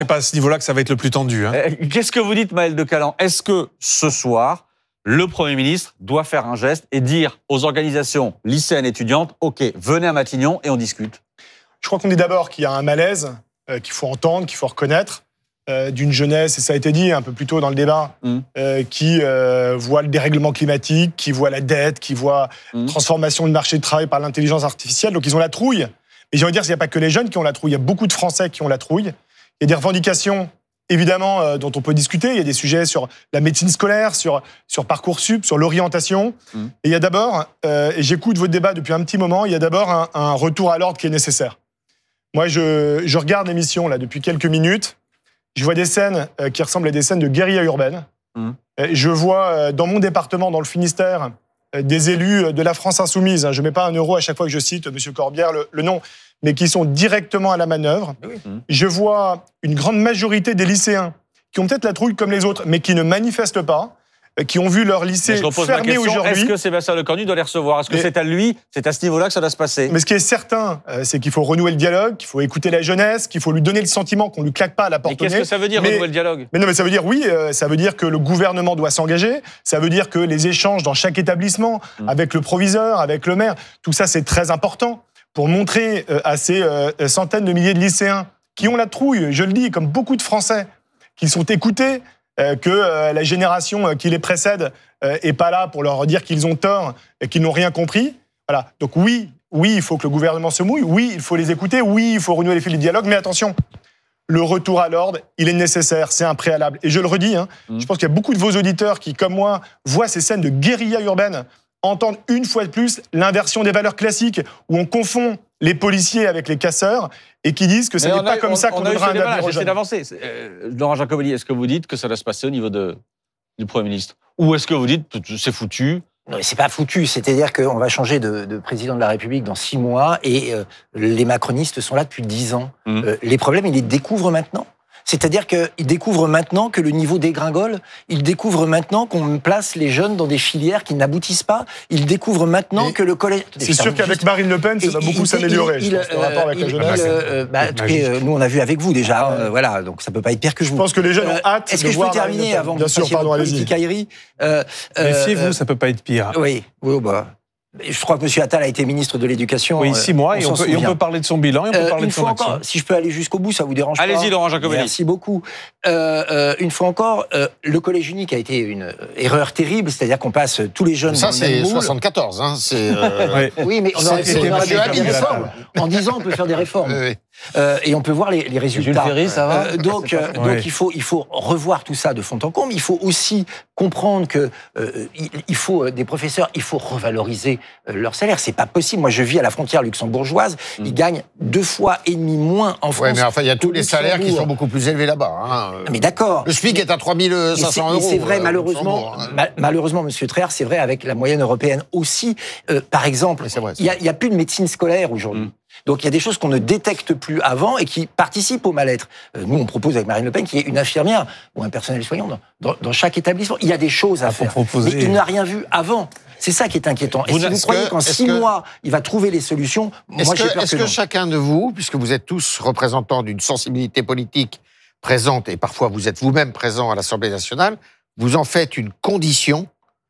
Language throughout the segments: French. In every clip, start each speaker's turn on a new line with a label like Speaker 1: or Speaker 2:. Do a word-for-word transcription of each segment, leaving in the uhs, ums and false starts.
Speaker 1: C'est pas à ce niveau-là que ça va être le plus tendu. Hein.
Speaker 2: Qu'est-ce que vous dites, Maël de Calan? Est-ce que ce soir, le Premier ministre doit faire un geste et dire aux organisations lycéennes étudiantes, OK, venez à Matignon et on discute?
Speaker 3: Je crois qu'on dit d'abord qu'il y a un malaise euh, qu'il faut entendre, qu'il faut reconnaître, euh, d'une jeunesse, et ça a été dit un peu plus tôt dans le débat, mmh. euh, qui euh, voit le dérèglement climatique, qui voit la dette, qui voit mmh. transformation du marché du travail par l'intelligence artificielle. Donc ils ont la trouille. Et j'ai envie de dire qu'il n'y a pas que les jeunes qui ont la trouille, il y a beaucoup de Français qui ont la trouille. Il y a des revendications, évidemment, euh, dont on peut discuter. Il y a des sujets sur la médecine scolaire, sur, sur Parcoursup, sur l'orientation. Mmh. Et il y a d'abord, euh, et j'écoute votre débat depuis un petit moment, il y a d'abord un, un retour à l'ordre qui est nécessaire. Moi, je, je regarde l'émission là depuis quelques minutes. Je vois des scènes euh, qui ressemblent à des scènes de guérilla urbaine. Mmh. Je vois euh, dans mon département, dans le Finistère, euh, des élus de la France insoumise. Hein, je ne mets pas un euro à chaque fois que je cite M. Corbière le, le nom, mais qui sont directement à la manœuvre. Oui. Mmh. Je vois une grande majorité des lycéens qui ont peut-être la trouille comme les autres, mais qui ne manifestent pas, qui ont vu leur lycée fermé aujourd'hui.
Speaker 2: Est-ce que Sébastien Lecornu doit les recevoir? Est-ce que mais, c'est à lui, c'est à ce niveau-là que ça doit se passer?
Speaker 3: Mais ce qui est certain, c'est qu'il faut renouer le dialogue, qu'il faut écouter la jeunesse, qu'il faut lui donner le sentiment qu'on lui claque pas à la porte.
Speaker 2: Mais qu'est-ce que ça veut dire, mais, renouer le dialogue?
Speaker 3: Mais non, mais ça veut dire, oui, ça veut dire que le gouvernement doit s'engager, ça veut dire que les échanges dans chaque établissement, mmh. avec le proviseur, avec le maire, tout ça, c'est très important pour montrer à ces centaines de milliers de lycéens qui ont la trouille, je le dis, comme beaucoup de Français, qu'ils sont écoutés, que la génération qui les précède est pas là pour leur dire qu'ils ont tort et qu'ils n'ont rien compris. Voilà. Donc oui, oui, il faut que le gouvernement se mouille. Oui, il faut les écouter. Oui, il faut renouer les fils du dialogue. Mais attention, le retour à l'ordre, il est nécessaire. C'est un préalable. Et je le redis, hein, mmh. je pense qu'il y a beaucoup de vos auditeurs qui, comme moi, voient ces scènes de guérilla urbaine, entendent une fois de plus l'inversion des valeurs classiques où on confond les policiers avec les casseurs et qui disent que ce n'est pas comme on, ça qu'on donnera un avenir aux jeunes.
Speaker 2: J'essaie d'avancer. Euh, Laurent Jacobelli, est-ce que vous dites que ça doit se passer au niveau de, du Premier ministre? Ou est-ce que vous dites que c'est foutu?
Speaker 4: Non, mais c'est pas foutu. C'est-à-dire qu'on va changer de, de président de la République dans six mois et euh, les macronistes sont là depuis dix ans. Mmh. Euh, les problèmes, ils les découvrent maintenant. C'est-à-dire qu'ils découvrent maintenant que le niveau dégringole, ils découvrent maintenant qu'on place les jeunes dans des filières qui n'aboutissent pas, ils découvrent maintenant et que le collège...
Speaker 3: C'est sûr qu'avec juste... Marine Le Pen, ça va beaucoup il, s'améliorer, il, je pense, il, le rapport avec il, la jeunesse.
Speaker 4: Euh, bah, en tout cas, euh, nous, on a vu avec vous déjà, hein, voilà, donc ça peut pas être pire que vous.
Speaker 3: Je pense que les jeunes ont hâte
Speaker 4: Est-ce
Speaker 3: de
Speaker 4: que je
Speaker 3: voir
Speaker 4: peux terminer avant
Speaker 3: Bien
Speaker 4: que
Speaker 3: sûr,
Speaker 4: vous fassiez votre politique aérie euh,
Speaker 1: Méfiez-vous, euh, ça peut pas être pire.
Speaker 4: Oui, oui, bah... Je crois que M. Attal a été ministre de l'Éducation.
Speaker 1: Oui, six mois, et on, peut, et on peut parler de son bilan, et on peut euh, parler de son action.
Speaker 4: Encore, si je peux aller jusqu'au bout, ça vous dérange pas?
Speaker 2: Allez-y, Laurent Jacobelli.
Speaker 4: Merci beaucoup. Euh, euh, une fois encore, euh, le collège unique a été une erreur terrible, c'est-à-dire qu'on passe tous les jeunes
Speaker 5: ça,
Speaker 4: dans le même moule.
Speaker 5: Ça, c'est soixante-quatorze. Hein, c'est, euh...
Speaker 4: ouais. Oui, mais on aurait pu faire des réformes. En dix ans, on peut faire des réformes. Oui, oui. Euh, et on peut voir les, les résultats.
Speaker 2: Jules Ferry, ça va
Speaker 4: euh, donc, euh, donc ouais. il faut il faut revoir tout ça de fond en comble. Il faut aussi comprendre que euh, il, il faut des professeurs, il faut revaloriser euh, leur salaire. C'est pas possible. Moi, je vis à la frontière luxembourgeoise. Mmh. Ils gagnent deux fois et demi moins en France.
Speaker 5: Oui, mais enfin, il y a tous les salaires qui sont beaucoup plus élevés là-bas. Hein.
Speaker 4: Mais d'accord.
Speaker 5: Le SMIC est à trois mille cinq cents euros.
Speaker 4: C'est vrai, euh, malheureusement, hein. ma, malheureusement, Monsieur Tréhard, c'est vrai avec la moyenne européenne aussi. Euh, par exemple, il y, y a plus de médecine scolaire aujourd'hui. Mmh. Donc il y a des choses qu'on ne détecte plus avant et qui participent au mal-être. Euh, nous, on propose avec Marine Le Pen qu'il y ait une infirmière ou un personnel soignant dans, dans, dans chaque établissement. Il y a des choses à ah, faire. Proposer... Mais il n'a rien vu avant. C'est ça qui est inquiétant. Et vous si vous croyez que, qu'en six que... mois, il va trouver les solutions,
Speaker 5: est-ce
Speaker 4: moi
Speaker 5: que,
Speaker 4: j'ai peur
Speaker 5: Est-ce
Speaker 4: que,
Speaker 5: que
Speaker 4: non.
Speaker 5: chacun de vous, puisque vous êtes tous représentants d'une sensibilité politique présente, et parfois vous êtes vous-même présent à l'Assemblée nationale, vous en faites une condition,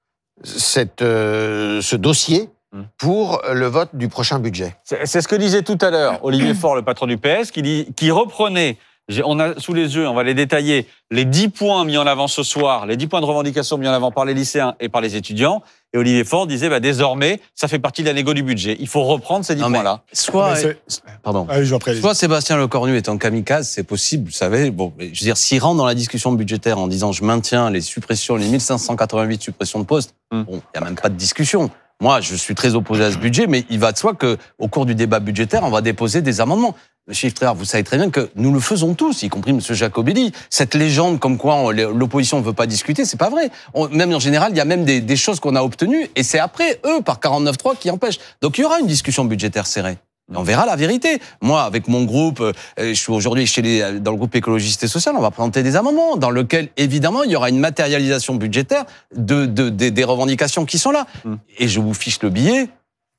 Speaker 5: cette, euh, ce dossier, pour le vote du prochain budget?
Speaker 2: C'est, c'est ce que disait tout à l'heure Olivier Faure, le patron du P S, qui, dit, qui reprenait, on a sous les yeux, on va les détailler, les dix points mis en avant ce soir, les dix points de revendication mis en avant par les lycéens et par les étudiants. Et Olivier Faure disait, bah, désormais, ça fait partie de la négo du budget. Il faut reprendre ces dix non, points-là.
Speaker 6: Soit,
Speaker 3: Pardon. Allez, je
Speaker 6: soit Sébastien Lecornu est en kamikaze, c'est possible, vous savez. Bon, je veux dire, s'il rentre dans la discussion budgétaire en disant, je maintiens les suppressions, les mille cinq cent quatre-vingt-huit suppressions de postes, hum. bon, il n'y a même pas de discussion. Moi, je suis très opposé à ce budget, mais il va de soi qu'au cours du débat budgétaire, on va déposer des amendements. Monsieur Tréhard, vous savez très bien que nous le faisons tous, y compris Monsieur Jacobelli. Cette légende comme quoi on, l'opposition ne veut pas discuter, c'est pas vrai. On, même en général, il y a même des, des choses qu'on a obtenues, et c'est après, eux, par quarante-neuf trois, qui empêchent. Donc il y aura une discussion budgétaire serrée. On verra la vérité. Moi, avec mon groupe, euh, je suis aujourd'hui chez les, dans le groupe écologiste et social, on va présenter des amendements dans lesquels, évidemment, il y aura une matérialisation budgétaire de, de, de des revendications qui sont là. Mmh. Et je vous fiche le billet.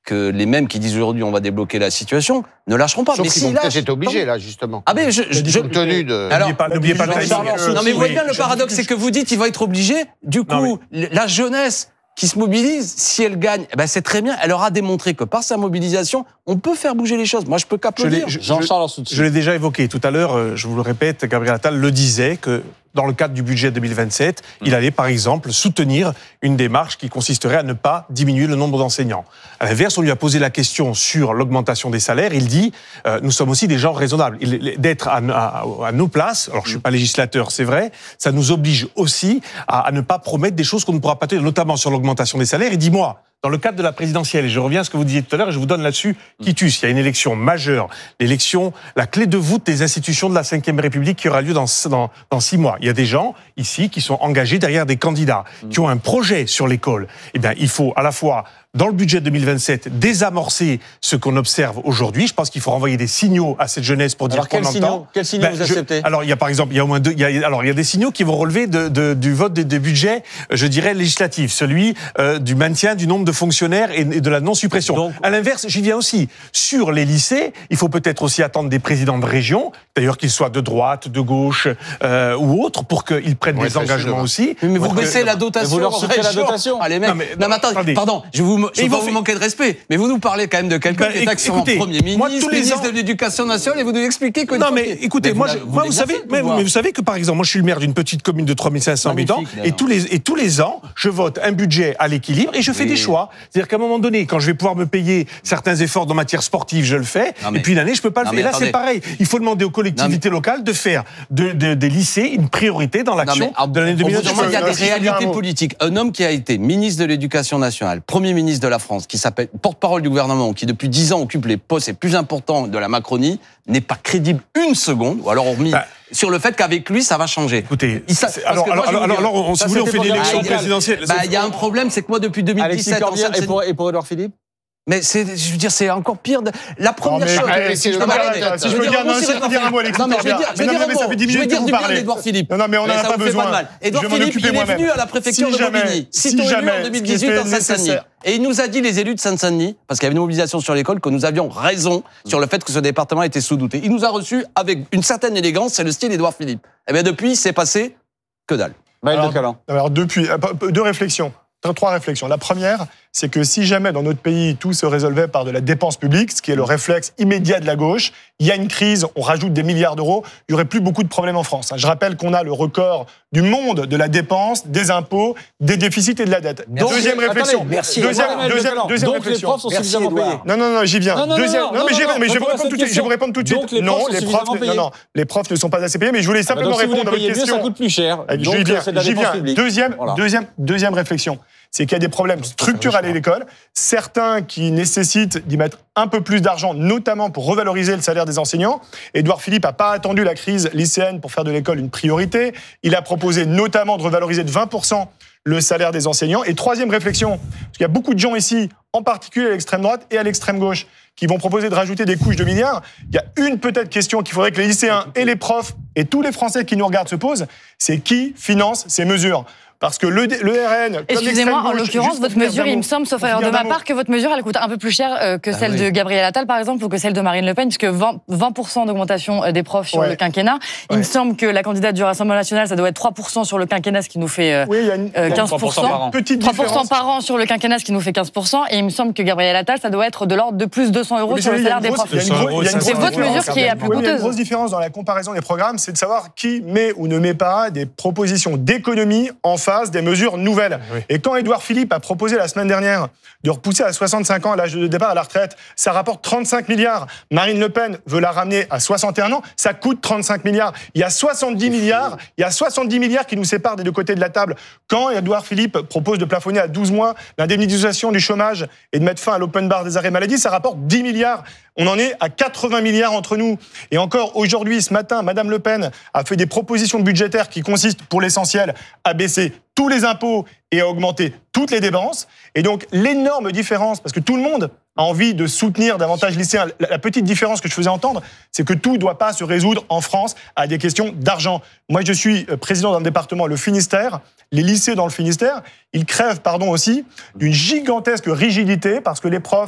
Speaker 6: que les mêmes qui disent aujourd'hui on va débloquer la situation ne lâcheront pas.
Speaker 5: Sauf
Speaker 6: mais
Speaker 5: qu'ils
Speaker 6: si
Speaker 5: vont peut-être
Speaker 6: lâchent,
Speaker 5: être obligés, là, justement.
Speaker 6: Ah, mais je. je, je
Speaker 5: compte tenu de.
Speaker 6: Alors,
Speaker 1: n'oubliez pas, pas le timing.
Speaker 6: Non, mais vous voyez bien, le paradoxe, c'est que vous dites il va être obligé. Du coup, non, mais... la jeunesse qui se mobilise, si elle gagne, eh ben c'est très bien. Elle aura démontré que par sa mobilisation, on peut faire bouger les choses. Moi, je peux qu'applaudir.
Speaker 1: Jean-Charles Je, je l'ai déjà évoqué tout à l'heure, je vous le répète, Gabriel Attal le disait que dans le cadre du budget deux mille vingt-sept, mmh. il allait par exemple soutenir une démarche qui consisterait à ne pas diminuer le nombre d'enseignants. À l'inverse, on lui a posé la question sur l'augmentation des salaires. Il dit euh, nous sommes aussi des gens raisonnables. Il, d'être à, à, à nos places, alors je suis pas législateur, c'est vrai, ça nous oblige aussi à, à ne pas promettre des choses qu'on ne pourra pas tenir, notamment sur l'augmentation des salaires. Et dis-moi, dans le cadre de la présidentielle, et je reviens à ce que vous disiez tout à l'heure, et je vous donne là-dessus quitus, il y a une élection majeure, l'élection, la clé de voûte des institutions de la cinquième République qui aura lieu dans, dans, dans six mois. Il y a des gens ici qui sont engagés derrière des candidats, qui ont un projet sur l'école. Eh bien, il faut à la fois dans le budget deux mille vingt-sept, désamorcer ce qu'on observe aujourd'hui. Je pense qu'il faut renvoyer des signaux à cette jeunesse pour dire
Speaker 2: alors,
Speaker 1: qu'on entend.
Speaker 2: Quels signaux
Speaker 1: ben,
Speaker 2: vous acceptez
Speaker 1: je, Alors, il y a par exemple, il y a au moins deux. Il y a, alors, il y a des signaux qui vont relever de, de, du vote des de budgets, je dirais législatif, celui euh, du maintien du nombre de fonctionnaires et, et de la non-suppression. Donc, à l'inverse, j'y viens aussi. Sur les lycées, il faut peut-être aussi attendre des présidents de région, d'ailleurs qu'ils soient de droite, de gauche euh, ou autres, pour qu'ils prennent ouais, des engagements aussi.
Speaker 6: Mais vous baissez
Speaker 1: que,
Speaker 6: la dotation.
Speaker 2: Vous leur supprimez la dotation.
Speaker 6: Allez, mec. Non, mais, non, mais attendez, attendez, pardon, je vous, je vous manquer de respect, mais vous nous parlez quand même de quelqu'un bah, qui est actuellement Premier ministre, moi, tous les ministre ans... de l'Éducation nationale, et vous nous expliquez que...
Speaker 1: Non, mais écoutez, mais moi, vous, je, moi vous, vous savez, mais, mais vous savez que par exemple, moi je suis le maire d'une petite commune de trois mille cinq cents habitants, et tous, les, et tous les ans, je vote un budget à l'équilibre, et je fais oui. des choix. C'est-à-dire qu'à un moment donné, quand je vais pouvoir me payer certains efforts en matière sportive, je le fais, non, mais... et puis une année, je peux pas le faire. Et là, c'est pareil. Il faut demander aux collectivités non, mais... locales de faire de, de, des lycées une priorité dans l'action de l'année deux mille vingt.
Speaker 6: Il y a des réalités politiques. Un homme qui a été ministre de l'Éducation nationale, Premier ministre de la France, qui s'appelle porte-parole du gouvernement, qui depuis dix ans occupe les postes les plus importants de la Macronie, n'est pas crédible une seconde, ou alors hormis bah, sur le fait qu'avec lui, ça va changer.
Speaker 1: Écoutez, il, alors, alors, alors, alors, alors, on, si vous voulez, on fait l'élection ah, présidentielle.
Speaker 6: Il bah, y a un problème, c'est que moi, depuis deux mille dix-sept...
Speaker 2: Alexis Corbière, et pour, et pour Édouard Philippe
Speaker 6: mais c'est, je veux dire, c'est encore pire. De... La première
Speaker 3: non, mais,
Speaker 6: chose.
Speaker 3: Allez, si je peux dire, non, si je peux dire un mot, Alexis Corbière.
Speaker 6: Mais non, mais ça fait dix minutes que vous parlez. Édouard Philippe.
Speaker 3: Non, non, mais on n'en a pas besoin.
Speaker 6: Édouard Philippe, il est venu à la préfecture de Bobigny, sitôt élu en deux mille dix-huit en Seine-Saint-Denis. Et il nous a dit, les élus de Seine-Saint-Denis, parce qu'il y avait une mobilisation sur l'école, que nous avions raison sur le fait que ce département était sous-doté. Il nous a reçus avec une certaine élégance, c'est le style Édouard Philippe. Et bien depuis, c'est passé que dalle.
Speaker 3: Alors depuis, deux réflexions. Trois réflexions. La première, c'est que si jamais dans notre pays tout se résolvait par de la dépense publique, ce qui est le réflexe immédiat de la gauche, il y a une crise, on rajoute des milliards d'euros, il n'y aurait plus beaucoup de problèmes en France. Je rappelle qu'on a le record du monde de la dépense, des impôts, des déficits et de la dette.
Speaker 6: Merci.
Speaker 3: Deuxième réflexion.
Speaker 6: Attendez, merci.
Speaker 3: Deuxième, deuxième, deuxième
Speaker 2: Donc
Speaker 3: réflexion.
Speaker 2: les profs sont suffisamment payés.
Speaker 3: Non, non, non, j'y viens.
Speaker 2: Non, non,
Speaker 3: deuxième,
Speaker 2: non, non,
Speaker 3: non, mais,
Speaker 2: non, non,
Speaker 3: mais je, vais
Speaker 2: non,
Speaker 3: vous répondre tout de suite, je vous réponds tout de suite.
Speaker 2: Donc les
Speaker 3: non,
Speaker 2: profs
Speaker 3: les profs, non, non, les profs ne sont pas assez payés, mais je voulais simplement répondre à votre question.
Speaker 2: Ça coûte plus cher.
Speaker 3: J'y viens. J'y viens. Deuxième, deuxième, deuxième réflexion. C'est qu'il y a des problèmes structurels à l'école, certains qui nécessitent d'y mettre un peu plus d'argent, notamment pour revaloriser le salaire des enseignants. Édouard Philippe n'a pas attendu la crise lycéenne pour faire de l'école une priorité. Il a proposé notamment de revaloriser de vingt pour cent le salaire des enseignants. Et troisième réflexion, parce qu'il y a beaucoup de gens ici, en particulier à l'extrême droite et à l'extrême gauche, qui vont proposer de rajouter des couches de milliards. Il y a une peut-être question qu'il faudrait que les lycéens et les profs et tous les Français qui nous regardent se posent, c'est qui finance ces mesures ? Parce que le, le R N...
Speaker 7: Excusez-moi, en l'occurrence, votre mesure, il me semble, sauf erreur de ma part, que votre mesure, elle coûte un peu plus cher euh, que ah celle oui. de Gabriel Attal, par exemple, ou que celle de Marine Le Pen, puisque vingt pour cent d'augmentation des profs sur ouais. le quinquennat. Il ouais. me semble que la candidate du Rassemblement national, ça doit être trois pour cent sur le quinquennat, ce qui nous fait euh, oui, il y a une... euh, quinze pour cent.
Speaker 2: Par an.
Speaker 3: Petite
Speaker 7: trois pour cent par an sur le quinquennat, ce qui nous fait quinze pour cent. Et il me semble que Gabriel Attal, ça doit être de l'ordre de plus de deux cents euros sur le salaire des profs. C'est votre mesure qui est la plus coûteuse.
Speaker 3: Il y a une grosse différence dans la comparaison des programmes, c'est de savoir qui met ou ne met pas des propositions d'économie en face des mesures nouvelles. Oui. Et quand Édouard Philippe a proposé la semaine dernière de repousser à soixante-cinq ans l'âge de départ à la retraite, ça rapporte trente-cinq milliards. Marine Le Pen veut la ramener à soixante et un ans, ça coûte trente-cinq milliards. Il y a soixante-dix milliards, il y a soixante-dix milliards qui nous séparent des deux côtés de la table. Quand Édouard Philippe propose de plafonner à douze mois l'indemnisation du chômage et de mettre fin à l'open bar des arrêts maladie, ça rapporte dix milliards. On en est à quatre-vingts milliards entre nous. Et encore aujourd'hui, ce matin, Madame Le Pen a fait des propositions budgétaires qui consistent, pour l'essentiel, à baisser tous les impôts et à augmenter toutes les dépenses. Et donc, l'énorme différence, parce que tout le monde a envie de soutenir davantage les lycéens, la petite différence que je faisais entendre, c'est que tout ne doit pas se résoudre en France à des questions d'argent. Moi, je suis président d'un département, le Finistère. Les lycées dans le Finistère, ils crèvent, pardon aussi, d'une gigantesque rigidité, parce que les profs,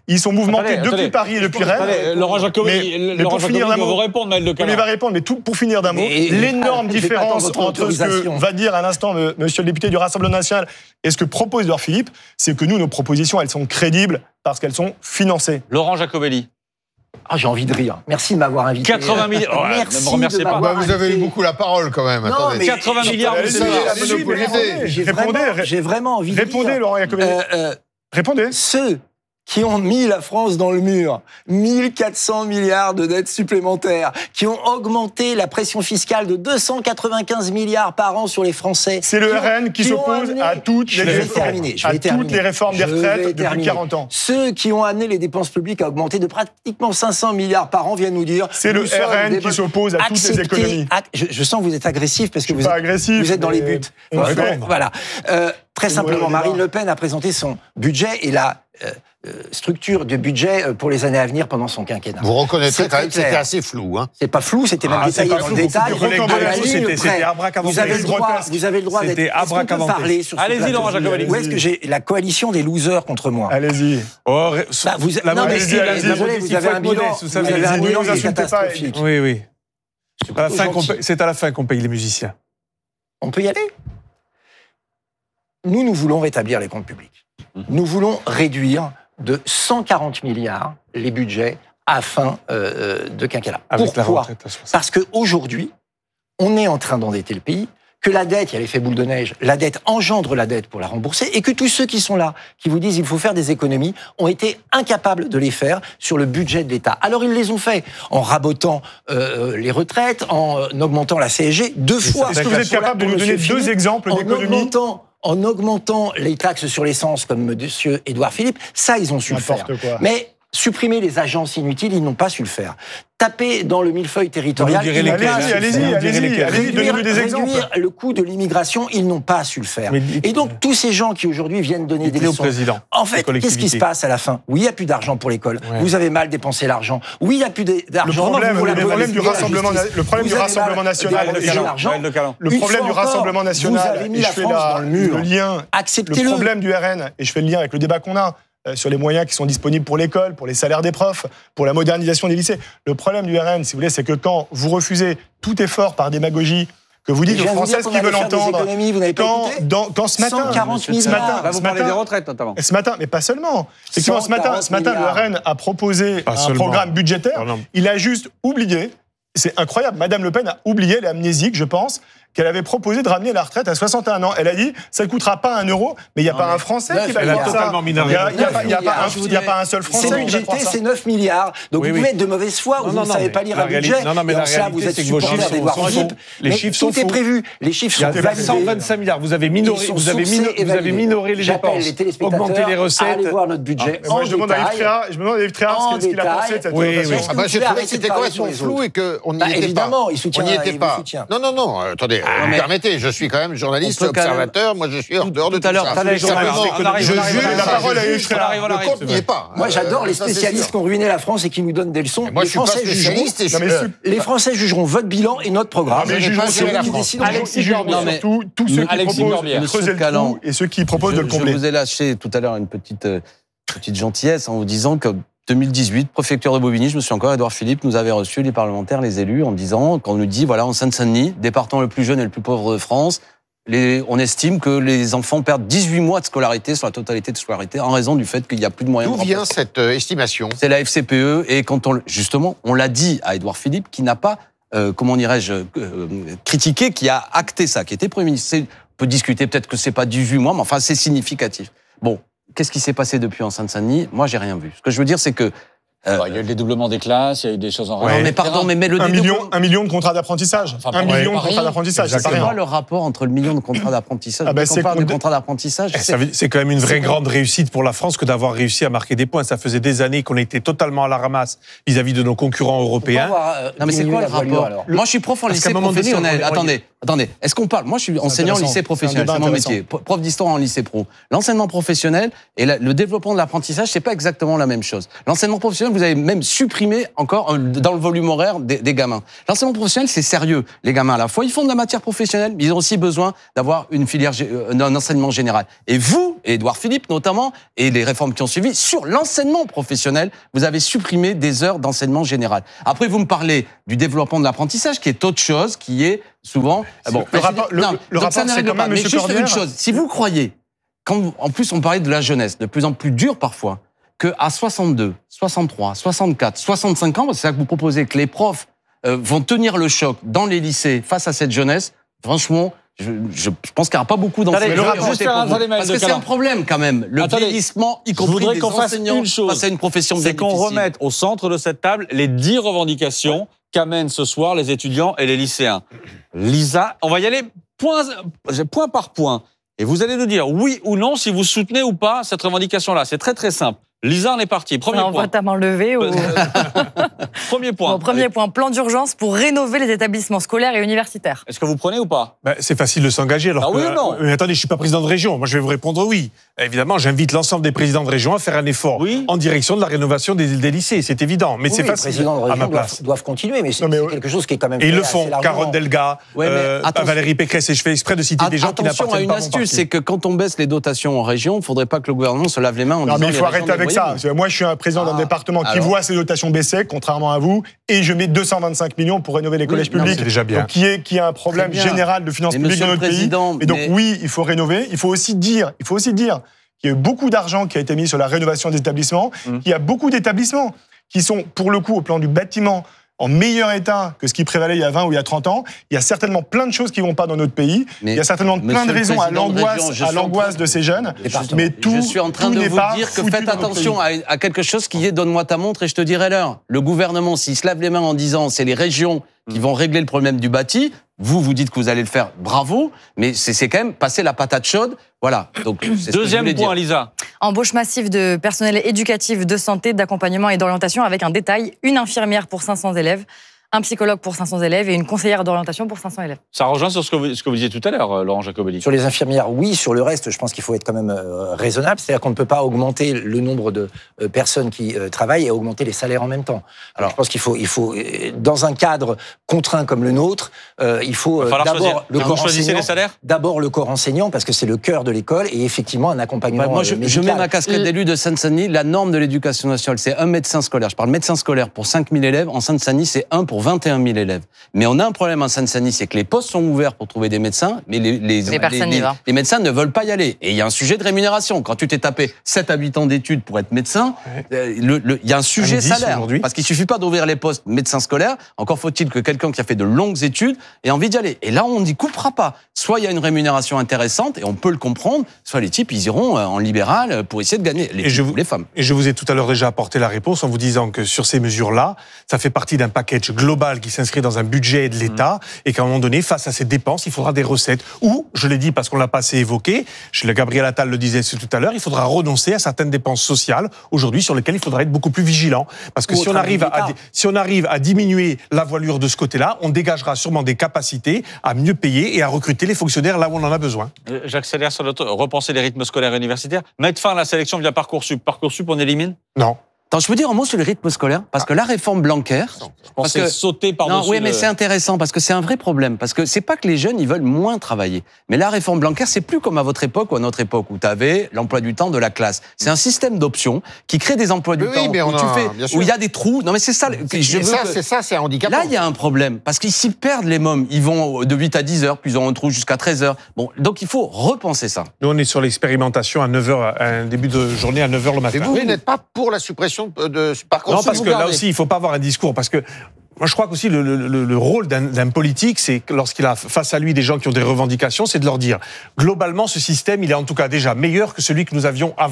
Speaker 3: Ils sont mouvementés
Speaker 2: Attendez,
Speaker 3: depuis
Speaker 2: attendez.
Speaker 3: Paris et depuis Rennes.
Speaker 2: Allez, Laurent Jacobi,
Speaker 3: Mais- mais
Speaker 2: Laurent
Speaker 3: pour finir
Speaker 2: Jacobi
Speaker 3: d'un
Speaker 2: va
Speaker 3: mot-
Speaker 2: vous répondre, Maël de
Speaker 3: Il
Speaker 2: Calan.
Speaker 3: va répondre, mais tout, pour finir d'un mot,
Speaker 4: Mais-
Speaker 3: l'énorme
Speaker 4: je vais pas attendre
Speaker 3: différence
Speaker 4: votre
Speaker 3: entre ce que
Speaker 4: autorisation.
Speaker 3: va dire à l'instant me- monsieur le député du Rassemblement national et ce que propose Édouard Philippe, c'est que nous, nos propositions, elles sont crédibles parce qu'elles sont financées.
Speaker 2: Laurent Jacobelli.
Speaker 4: Ah, j'ai envie de rire. Merci de m'avoir invité.
Speaker 2: quatre-vingts milliards. Oh,
Speaker 4: Merci
Speaker 2: ne me remerciez
Speaker 4: de
Speaker 2: pas.
Speaker 4: m'avoir
Speaker 5: Ouais, vous avez eu
Speaker 4: invité.
Speaker 5: beaucoup la parole quand même.
Speaker 4: Non,
Speaker 5: attendez.
Speaker 4: mais
Speaker 2: quatre-vingts
Speaker 4: j'ai-
Speaker 2: milliards,
Speaker 3: Allez-y,
Speaker 2: vous savez.
Speaker 3: allez-y,
Speaker 5: allez-y,
Speaker 3: répondez,
Speaker 4: J'ai
Speaker 3: répondez,
Speaker 4: vraiment,
Speaker 3: ré-
Speaker 4: j'ai vraiment envie de
Speaker 3: Répondez,
Speaker 4: dire.
Speaker 3: Laurent Jacobelli.
Speaker 4: Euh, euh,
Speaker 3: Répondez.
Speaker 4: ceux qui ont mis la France dans le mur, mille quatre cents milliards de dettes supplémentaires, qui ont augmenté la pression fiscale de deux cent quatre-vingt-quinze milliards par an sur les Français.
Speaker 3: C'est le
Speaker 4: qui ont-
Speaker 3: R N qui
Speaker 4: qui ont
Speaker 3: s'oppose
Speaker 4: amené-
Speaker 3: à toutes
Speaker 4: Je
Speaker 3: les
Speaker 4: vais
Speaker 3: réformes,
Speaker 4: terminer, je
Speaker 3: à
Speaker 4: vais
Speaker 3: toutes
Speaker 4: terminer.
Speaker 3: les réformes des
Speaker 4: Je vais
Speaker 3: retraites depuis
Speaker 4: terminer.
Speaker 3: quarante ans.
Speaker 4: Ceux qui ont amené les dépenses publiques à augmenter de pratiquement cinq cents milliards par an viennent nous dire...
Speaker 3: C'est le
Speaker 4: nous sommes
Speaker 3: R N
Speaker 4: des
Speaker 3: qui
Speaker 4: bonnes-
Speaker 3: s'oppose à toutes les
Speaker 4: Acceptez-
Speaker 3: économies.
Speaker 4: ac- je, je sens que vous êtes agressif parce que
Speaker 3: Je suis
Speaker 4: vous
Speaker 3: pas
Speaker 4: êtes,
Speaker 3: agressif,
Speaker 4: vous êtes dans les
Speaker 3: mais
Speaker 4: buts.
Speaker 3: on
Speaker 4: Voilà.
Speaker 3: fait.
Speaker 4: Voilà. Euh, très
Speaker 3: C'est
Speaker 4: simplement,
Speaker 3: le débat.
Speaker 4: Marine Le Pen a présenté son budget et la euh, euh, structure du budget pour les années à venir pendant son quinquennat.
Speaker 5: Vous reconnaîtrez
Speaker 4: C'est
Speaker 5: quand même que
Speaker 4: très
Speaker 5: c'était
Speaker 4: clair.
Speaker 5: assez flou. Hein.
Speaker 4: C'est pas flou, c'était même
Speaker 1: Ah, c'est
Speaker 4: détaillé
Speaker 1: pas
Speaker 4: dans
Speaker 1: flou,
Speaker 4: le
Speaker 1: beaucoup
Speaker 4: détail.
Speaker 1: plus collègues
Speaker 3: de
Speaker 4: À la
Speaker 3: la
Speaker 4: ligne
Speaker 1: c'était-
Speaker 4: près.
Speaker 1: c'était abracadabranté.
Speaker 4: Vous avez le droit,
Speaker 3: grotesque.
Speaker 4: vous avez le droit d'être.
Speaker 1: C'était
Speaker 4: Est-ce qu'on peut
Speaker 1: abracadabranté.
Speaker 4: parler sur ce
Speaker 2: Allez-y,
Speaker 4: plateau
Speaker 2: Laurent Jacobelli.
Speaker 4: Où est-ce que j'ai la coalition des losers contre moi
Speaker 3: Allez-y.
Speaker 1: Oh, ré-
Speaker 4: Bah, vous,
Speaker 1: la
Speaker 4: non, mais
Speaker 1: modestie,
Speaker 4: si,
Speaker 1: la-
Speaker 3: allez-y,
Speaker 4: désolé,
Speaker 1: modestie,
Speaker 4: vous avez
Speaker 1: faut
Speaker 4: un
Speaker 1: être
Speaker 4: bilan,
Speaker 1: modeste, vous
Speaker 4: vous
Speaker 1: savez.
Speaker 4: avez un
Speaker 3: allez-y,
Speaker 4: bilan
Speaker 3: ne
Speaker 4: qui est
Speaker 3: vous insultez pas.
Speaker 4: catastrophique.
Speaker 1: Oui, oui. À la fin qu'on
Speaker 4: gentil.
Speaker 1: paye- C'est à la fin qu'on paye les musiciens.
Speaker 4: On peut y aller. Nous, nous voulons rétablir les comptes publics. Nous voulons réduire de cent quarante milliards les budgets à fin euh, de quinquennat.
Speaker 1: Avec la
Speaker 4: Pourquoi
Speaker 1: retraite à soixante.
Speaker 4: Parce qu'aujourd'hui, on est en train d'endetter le pays, que la dette, il y a l'effet boule de neige, la dette engendre la dette pour la rembourser, et que tous ceux qui sont là, qui vous disent il faut faire des économies, ont été incapables de les faire sur le budget de l'État. Alors ils les ont fait en rabotant euh, les retraites, en euh, augmentant la C S G deux fois.
Speaker 3: Est-ce que vous êtes
Speaker 4: Pour la-
Speaker 3: capable de
Speaker 4: pour
Speaker 3: nous donner
Speaker 4: Monsieur
Speaker 3: deux
Speaker 4: Philippe,
Speaker 3: exemples
Speaker 4: en
Speaker 3: d'économies
Speaker 4: augmentant, en augmentant les taxes sur l'essence, comme Monsieur Édouard Philippe, ça, ils ont su le faire.
Speaker 3: N'importe quoi.
Speaker 4: Mais supprimer les agences inutiles, ils n'ont pas su le faire. Taper dans le millefeuille territorial,
Speaker 1: Vous nous direz
Speaker 4: ils n'ont
Speaker 1: lesquels,
Speaker 4: pas
Speaker 3: Allez-y,
Speaker 4: su le
Speaker 3: allez-y,
Speaker 4: faire.
Speaker 1: Vous nous direz
Speaker 3: allez-y,
Speaker 1: lesquels.
Speaker 3: allez-y, donnez-nous des exemples.
Speaker 4: Réduire le coût de l'immigration, ils n'ont pas su le faire.
Speaker 1: Mais dites-
Speaker 4: Et donc, tous ces gens qui aujourd'hui viennent donner des
Speaker 1: Dites-le au
Speaker 4: leçons.
Speaker 1: président.
Speaker 4: En
Speaker 1: des
Speaker 4: fait, qu'est-ce qui se
Speaker 1: collectivités.
Speaker 4: passe à la fin? Oui, il n'y a plus d'argent pour l'école.
Speaker 1: Ouais.
Speaker 4: Vous avez mal dépensé l'argent. Oui, il n'y a plus
Speaker 3: Le
Speaker 4: d'argent.
Speaker 3: problème,
Speaker 4: Vous
Speaker 3: le
Speaker 4: la
Speaker 3: problème du
Speaker 4: police, la
Speaker 3: rassemblement,
Speaker 4: justice.
Speaker 3: le problème
Speaker 4: Vous
Speaker 3: du
Speaker 4: avez
Speaker 3: Rassemblement
Speaker 4: mal
Speaker 3: national,
Speaker 4: dépensé
Speaker 3: et je-
Speaker 4: l'argent.
Speaker 2: Maël de Calan.
Speaker 3: Le
Speaker 4: Une
Speaker 3: problème
Speaker 4: fois
Speaker 3: du
Speaker 4: encore,
Speaker 3: Rassemblement
Speaker 4: vous
Speaker 3: national,
Speaker 4: avez mis
Speaker 3: et
Speaker 4: la
Speaker 3: je fais
Speaker 4: France
Speaker 3: la-
Speaker 4: dans le mur.
Speaker 3: le lien, le
Speaker 4: Acceptez-le.
Speaker 3: problème du R N, et je fais le lien avec le débat qu'on a euh, sur les moyens qui sont disponibles pour l'école, pour les salaires des profs, pour la modernisation des lycées. Le problème du R N, si vous voulez, c'est que quand vous refusez tout effort par démagogie, que vous dites
Speaker 4: Je
Speaker 3: aux
Speaker 4: viens de vous dire
Speaker 3: Françaises
Speaker 4: qu'on
Speaker 3: qui
Speaker 4: allait
Speaker 3: veulent
Speaker 4: faire des
Speaker 3: entendre,
Speaker 4: économies, vous n'avez pas
Speaker 3: quand,
Speaker 4: écouté
Speaker 3: dans, quand ce matin,
Speaker 4: cent quarante
Speaker 3: ce
Speaker 4: milliards.
Speaker 3: matin,
Speaker 2: Là, vous
Speaker 3: ce
Speaker 2: parlez
Speaker 3: matin-
Speaker 2: des retraites, notamment.
Speaker 3: ce matin, mais pas seulement. Effectivement, ce matin, ce matin, le R N a proposé
Speaker 1: Pas
Speaker 3: un
Speaker 1: seulement.
Speaker 3: programme budgétaire.
Speaker 1: Non, non.
Speaker 3: Il a juste oublié, c'est incroyable, Madame Le Pen a oublié, elle est amnésique, je pense, qu'elle avait proposé de ramener la retraite à soixante et un ans. Elle a dit, ça ne coûtera pas un euro, mais il n'y a
Speaker 4: Non,
Speaker 3: pas
Speaker 4: mais
Speaker 3: un Français
Speaker 4: neuf
Speaker 3: qui va
Speaker 1: Elle a
Speaker 3: voir ça.
Speaker 1: totalement
Speaker 3: Il n'y a,
Speaker 1: minoré.
Speaker 3: il y a pas- il y a pas un-
Speaker 4: Je
Speaker 3: il y a pas un seul Français
Speaker 4: C'est
Speaker 3: qui va
Speaker 4: budgété,
Speaker 3: croire ça.
Speaker 4: c'est neuf milliards. Donc
Speaker 1: Oui,
Speaker 4: vous
Speaker 1: oui.
Speaker 4: pouvez être de mauvaise foi,
Speaker 1: Non,
Speaker 4: vous
Speaker 1: non,
Speaker 4: ne
Speaker 1: non,
Speaker 4: savez
Speaker 1: mais
Speaker 4: pas lire
Speaker 1: la
Speaker 4: un budget.
Speaker 1: réalité- non, non, mais
Speaker 4: et
Speaker 1: la
Speaker 4: en cela,
Speaker 1: réalité,
Speaker 4: vous êtes
Speaker 1: c'est que vos
Speaker 4: supporter
Speaker 1: chiffres
Speaker 4: d'Édouard
Speaker 1: sont
Speaker 4: Philippe.
Speaker 1: faux. Les
Speaker 4: Mais
Speaker 1: chiffres sont
Speaker 4: tout est
Speaker 1: faux.
Speaker 4: prévu. Les chiffres
Speaker 1: Il y a
Speaker 4: sont validés.
Speaker 1: cent vingt-cinq milliards. Vous avez minoré,
Speaker 4: Ils sont
Speaker 1: vous avez,
Speaker 4: sourcés
Speaker 1: mino-
Speaker 4: et
Speaker 1: vous avez
Speaker 4: validés.
Speaker 1: minoré les
Speaker 4: J'appelle
Speaker 1: dépenses,
Speaker 4: les téléspectateurs
Speaker 1: augmenté les
Speaker 4: à
Speaker 1: recettes.
Speaker 4: aller voir notre budget
Speaker 3: Mais moi,
Speaker 4: en
Speaker 3: je demande à Yves
Speaker 4: détail.
Speaker 3: Tréhard, je me demande à Yves Tréhard
Speaker 4: En
Speaker 3: ce qu'il a
Speaker 4: détail.
Speaker 3: pensé de cette
Speaker 1: Oui,
Speaker 3: présentation.
Speaker 1: oui.
Speaker 5: Ah bah,
Speaker 4: Vous
Speaker 5: j'ai
Speaker 4: pouvez
Speaker 5: trouvé que
Speaker 4: arrêter de
Speaker 5: c'était
Speaker 4: parler
Speaker 5: complètement
Speaker 4: sur les
Speaker 5: flou et qu'on n'y
Speaker 4: Bah,
Speaker 5: était pas.
Speaker 4: évidemment, il soutient-
Speaker 5: On n'y était
Speaker 4: il vous
Speaker 5: pas.
Speaker 4: soutient.
Speaker 5: Non, non, non, euh, attendez, vous me
Speaker 6: mais-
Speaker 5: permettez, je suis quand même journaliste,
Speaker 6: On peut quand même-
Speaker 5: observateur, moi je suis hors dehors de
Speaker 6: tout à
Speaker 5: tout
Speaker 6: l'heure,
Speaker 5: ça.
Speaker 6: tout à l'heure,
Speaker 5: Simplement,
Speaker 2: on arrive, on arrive,
Speaker 5: je
Speaker 2: on arrive,
Speaker 5: juge,
Speaker 2: on arrive.
Speaker 3: La parole à
Speaker 5: je
Speaker 3: Yves
Speaker 5: juge,
Speaker 3: Tréhard.
Speaker 2: arrive, on
Speaker 5: le
Speaker 2: arrive.
Speaker 5: compte n'y est pas.
Speaker 4: Moi, j'adore
Speaker 5: Euh,
Speaker 4: les
Speaker 5: ça, c'est
Speaker 4: spécialistes
Speaker 5: sûr.
Speaker 4: qui ont ruiné la France et qui nous donnent des leçons.
Speaker 5: Mais moi,
Speaker 4: Les
Speaker 5: je suis pas
Speaker 4: Français jugeront.
Speaker 5: spécialiste et je
Speaker 3: Non, mais
Speaker 5: suis...
Speaker 3: su-
Speaker 4: Les Français jugeront votre bilan et notre programme.
Speaker 3: Ah, mais ils
Speaker 5: je n'ai
Speaker 3: jugeront
Speaker 5: pas
Speaker 3: sur
Speaker 5: géré la
Speaker 3: tout.
Speaker 5: France.
Speaker 3: Ils
Speaker 2: Alexis
Speaker 3: jugeront
Speaker 2: Corbière.
Speaker 3: surtout tous ceux qui
Speaker 2: Alexis
Speaker 3: proposent
Speaker 2: Corbière.
Speaker 3: de creuser le
Speaker 6: Calan,
Speaker 3: trou et ceux qui proposent
Speaker 6: je,
Speaker 3: de le combler.
Speaker 6: je vous ai lâché tout à l'heure une petite, euh, petite gentillesse en vous disant que deux mille dix-huit, préfecture de Bobigny, je me suis encore, Édouard Philippe nous avait reçu les parlementaires, les élus, en disant, quand on nous dit, voilà, en Seine-Saint-Denis, département le plus jeune et le plus pauvre de France, les, on estime que les enfants perdent dix-huit mois de scolarité sur la totalité de scolarité en raison du fait qu'il n'y a plus de moyens
Speaker 5: D'où
Speaker 6: de
Speaker 5: vient
Speaker 6: remplacer.
Speaker 5: cette euh, estimation?
Speaker 6: C'est la F C P E et quand on, le- justement, on l'a dit à Édouard Philippe qui n'a pas, euh, comment dirais-je, euh, critiqué, qui a acté ça, qui était Premier ministre. C'est- On peut discuter, peut-être que c'est pas dix-huit mois, mais enfin, c'est significatif. Bon, qu'est-ce qui s'est passé depuis en Seine-Saint-Denis? Moi, j'ai rien vu. Ce que je veux dire, c'est que... euh,
Speaker 2: Bah, il y a eu le dédoublement des classes, il y a eu des choses en
Speaker 1: Ouais.
Speaker 6: non, mais pardon, mais, mais le
Speaker 3: Un
Speaker 6: dédoublement-
Speaker 3: million, un million de contrats d'apprentissage.
Speaker 2: Enfin,
Speaker 3: Un
Speaker 2: ouais,
Speaker 3: million de
Speaker 2: pas
Speaker 3: contrats
Speaker 2: rien.
Speaker 3: d'apprentissage, c'est pas
Speaker 6: C'est quoi
Speaker 3: rien.
Speaker 6: le rapport entre le million de contrats d'apprentissage
Speaker 3: Ah bah,
Speaker 6: et
Speaker 3: c'est
Speaker 6: qu'on parle
Speaker 3: qu'on-
Speaker 6: de contrats d'apprentissage?
Speaker 1: Eh, ça veut- C'est quand même une vraie grande réussite pour la France que d'avoir réussi à marquer des points. Ça faisait des années qu'on était totalement à la ramasse vis-à-vis de nos concurrents européens.
Speaker 6: Non, mais c'est quoi le rapport? Moi, je suis prof en
Speaker 1: Parce
Speaker 6: lycée
Speaker 1: qu'à un moment donné,
Speaker 6: professionnel.
Speaker 1: on- on-
Speaker 6: Attendez, Attendez, est-ce qu'on parle? Moi, je suis enseignant au lycée professionnel, c'est mon métier. Prof d'histoire en lycée pro. L'enseignement professionnel et la, le développement de l'apprentissage, c'est pas exactement la même chose. L'enseignement professionnel, vous avez même supprimé encore dans le volume horaire des, des gamins. L'enseignement professionnel, c'est sérieux. Les gamins, à la fois, ils font de la matière professionnelle, mais ils ont aussi besoin d'avoir une filière, un enseignement général. Et vous, Édouard Philippe notamment, et les réformes qui ont suivi, sur l'enseignement professionnel, vous avez supprimé des heures d'enseignement général. Après, vous me parlez du développement de l'apprentissage, qui est autre chose, qui est souvent... Bon,
Speaker 3: le rapport, le,
Speaker 6: non,
Speaker 3: le rapport c'est quand même,
Speaker 6: mais
Speaker 3: M.
Speaker 6: juste
Speaker 3: Corbière.
Speaker 6: une chose, si vous croyez, quand, en plus on parlait de la jeunesse, de plus en plus dur parfois, qu'à soixante-deux, soixante-trois, soixante-quatre, soixante-cinq ans, c'est ça que vous proposez, que les profs euh, vont tenir le choc dans les lycées face à cette jeunesse, franchement... Je, je, je pense qu'il n'y aura pas beaucoup d'enseignants. Parce que c'est un problème quand même, le
Speaker 2: Attendez,
Speaker 6: vieillissement, y compris des enseignants face à une profession bien
Speaker 2: difficile. C'est qu'on remette au centre de cette table les dix revendications ouais. qu'amènent ce soir les étudiants et les lycéens. Lisa, on va y aller point, point par point. Et vous allez nous dire oui ou non si vous soutenez ou pas cette revendication-là. C'est très très simple. Lisa, on est parti. Premier
Speaker 7: on
Speaker 2: point.
Speaker 7: voit ta main levée. Ou...
Speaker 2: Premier point.
Speaker 7: Bon, premier point, plan d'urgence pour rénover les établissements scolaires et universitaires.
Speaker 2: Est-ce que vous prenez ou pas?
Speaker 1: Ben, c'est facile de s'engager. Alors
Speaker 2: ah
Speaker 1: que,
Speaker 2: oui ou non?
Speaker 1: Mais attendez, je suis pas président de région. Moi, je vais vous répondre oui. Évidemment, j'invite l'ensemble des présidents de région à faire un effort
Speaker 2: oui.
Speaker 1: en direction de la rénovation des, des lycées. C'est évident. Mais
Speaker 4: oui,
Speaker 1: c'est
Speaker 4: oui,
Speaker 1: facile
Speaker 4: les présidents de région
Speaker 1: à ma place.
Speaker 4: Doivent, doivent continuer, mais c'est,
Speaker 1: non, mais,
Speaker 4: c'est quelque chose qui est quand même.
Speaker 1: Et ils le font. Caroline Delga,
Speaker 6: ouais,
Speaker 1: euh, Valérie Pécresse. Et je fais exprès de citer des gens qui n'appartiennent pas à mon parti.
Speaker 6: Attention à une astuce, c'est que quand on baisse les dotations en région, il ne faudrait pas que le gouvernement se lave les mains en
Speaker 3: non,
Speaker 6: disant.
Speaker 3: Non, mais il faut arrêter avec ça. Moi, je suis un président d'un ah, département qui alors. voit ses dotations baisser, contrairement à vous, et je mets deux cent vingt-cinq millions pour rénover les collèges oui, publics.
Speaker 1: C'est déjà bien.
Speaker 3: Donc, qui est qui a un problème général de finances publiques dans notre pays. Et donc mais... oui, il faut rénover. Il faut aussi dire, il faut aussi dire qu'il y a eu beaucoup d'argent qui a été mis sur la rénovation des établissements. Mmh. Il y a beaucoup d'établissements qui sont, pour le coup, au plan du bâtiment, en meilleur état que ce qui prévalait il y a vingt ou il y a trente ans. Il y a certainement plein de choses qui ne vont pas dans notre pays. Mais il y a certainement plein de raisons à l'angoisse, de, à l'angoisse de ces jeunes.
Speaker 6: Mais tout, je suis en train de vous dire que faites attention à, à quelque chose qui est donne-moi ta montre et je te dirai l'heure. Le gouvernement, s'il se lave les mains en disant c'est les régions qui vont régler le problème du bâti, vous, vous dites que vous allez le faire, bravo, mais c'est, c'est quand même passer la patate chaude. Voilà. Donc, c'est
Speaker 2: Deuxième
Speaker 6: ce que
Speaker 2: point,
Speaker 6: dire.
Speaker 2: Lisa.
Speaker 7: Embauche massive de personnel éducatif, de santé, d'accompagnement et d'orientation avec un détail, une infirmière pour cinq cents élèves, un psychologue pour cinq cents élèves et une conseillère d'orientation pour cinq cents élèves.
Speaker 2: Ça rejoint sur ce que vous, ce que vous disiez tout à l'heure, Laurent Jacobelli.
Speaker 4: Sur les infirmières, oui. Sur le reste, je pense qu'il faut être quand même euh, raisonnable. C'est-à-dire qu'on ne peut pas augmenter le nombre de euh, personnes qui euh, travaillent et augmenter les salaires en même temps. Alors, je pense qu'il faut, il faut euh, dans un cadre contraint comme le nôtre, euh, il faut euh, d'abord
Speaker 2: choisir.
Speaker 4: le
Speaker 2: Quand
Speaker 4: corps
Speaker 2: vous choisissez
Speaker 4: enseignant.
Speaker 2: Les salaires
Speaker 4: D'abord le corps enseignant parce que c'est le cœur de l'école et effectivement un accompagnement
Speaker 6: bah, moi, je,
Speaker 4: euh, médical.
Speaker 6: je mets ma casquette d'élu de Seine-Saint-Denis. La norme de l'éducation nationale, c'est un médecin scolaire. Je parle médecin scolaire pour cinq mille élèves. En Seine-Saint-Denis, c'est un pour vingt et un mille élèves. Mais on a un problème en Seine-Saint-Denis, c'est que les postes sont ouverts pour trouver des médecins, mais les, les,
Speaker 7: les, les, les,
Speaker 6: les médecins ne veulent pas y aller. Et il y a un sujet de rémunération. Quand tu t'es tapé sept à huit ans d'études pour être médecin, ouais. euh, le, le, il y a un sujet salaire. Parce qu'il suffit pas d'ouvrir les postes médecins scolaires, encore faut-il que quelqu'un qui a fait de longues études ait envie d'y aller. Et là, on n'y coupera pas. Soit il y a une rémunération intéressante, et on peut le comprendre, soit les types, ils iront en libéral pour essayer de gagner, les,
Speaker 1: et je vous,
Speaker 6: les femmes.
Speaker 1: Et je vous ai tout à l'heure déjà apporté la réponse en vous disant que sur ces mesures-là, ça fait partie d'un package global qui s'inscrit dans un budget de l'État. Mmh. Et qu'à un moment donné, face à ces dépenses, il faudra des recettes. Ou, je l'ai dit parce qu'on l'a pas assez évoqué, le Gabriel Attal le disait tout à l'heure, il faudra renoncer à certaines dépenses sociales aujourd'hui sur lesquelles il faudra être beaucoup plus vigilant. Parce que si on, arrive à, si on arrive à diminuer la voilure de ce côté-là, on dégagera sûrement des capacités à mieux payer et à recruter les fonctionnaires là où on en a besoin.
Speaker 2: J'accélère sur notre repenser les rythmes scolaires et universitaires. Mettre fin à la sélection via Parcoursup. Parcoursup, on élimine ?
Speaker 1: Non.
Speaker 6: Attends, je veux dire un mot sur le rythme scolaire, parce que la réforme Blanquer...
Speaker 2: Je pense que sauter par-dessus...
Speaker 6: Non, oui, mais
Speaker 2: le...
Speaker 6: c'est intéressant, parce que c'est un vrai problème. Parce que c'est pas que les jeunes, ils veulent moins travailler. Mais la réforme Blanquer, c'est plus comme à votre époque ou à notre époque, où tu avais l'emploi du temps de la classe. C'est un système d'options qui crée des emplois du
Speaker 5: oui,
Speaker 6: temps,
Speaker 5: mais
Speaker 6: où,
Speaker 5: on
Speaker 6: tu
Speaker 5: a,
Speaker 6: fais, où il y a des trous. Non, mais c'est ça...
Speaker 5: C'est, je veux ça, que... c'est ça, c'est handicapant.
Speaker 6: Là, il y a un problème, parce qu'ils s'y perdent, les mômes. Ils vont de huit à dix heures, puis ils ont un trou jusqu'à treize heures. Bon, donc il faut repenser ça.
Speaker 1: Nous, on est sur l'expérimentation à neuf heures, un début de journée à neuf heures le matin.
Speaker 5: Et vous,
Speaker 1: oui,
Speaker 5: vous n'êtes pas pour la suppression de...
Speaker 1: Non, parce que là aussi, il ne faut pas avoir un discours. Parce que moi, je crois qu'aussi, le, le, le rôle d'un, d'un politique, c'est que lorsqu'il a face à lui des gens qui ont des revendications, c'est de leur dire, globalement, ce système, il est en tout cas déjà meilleur que celui que nous avions avant.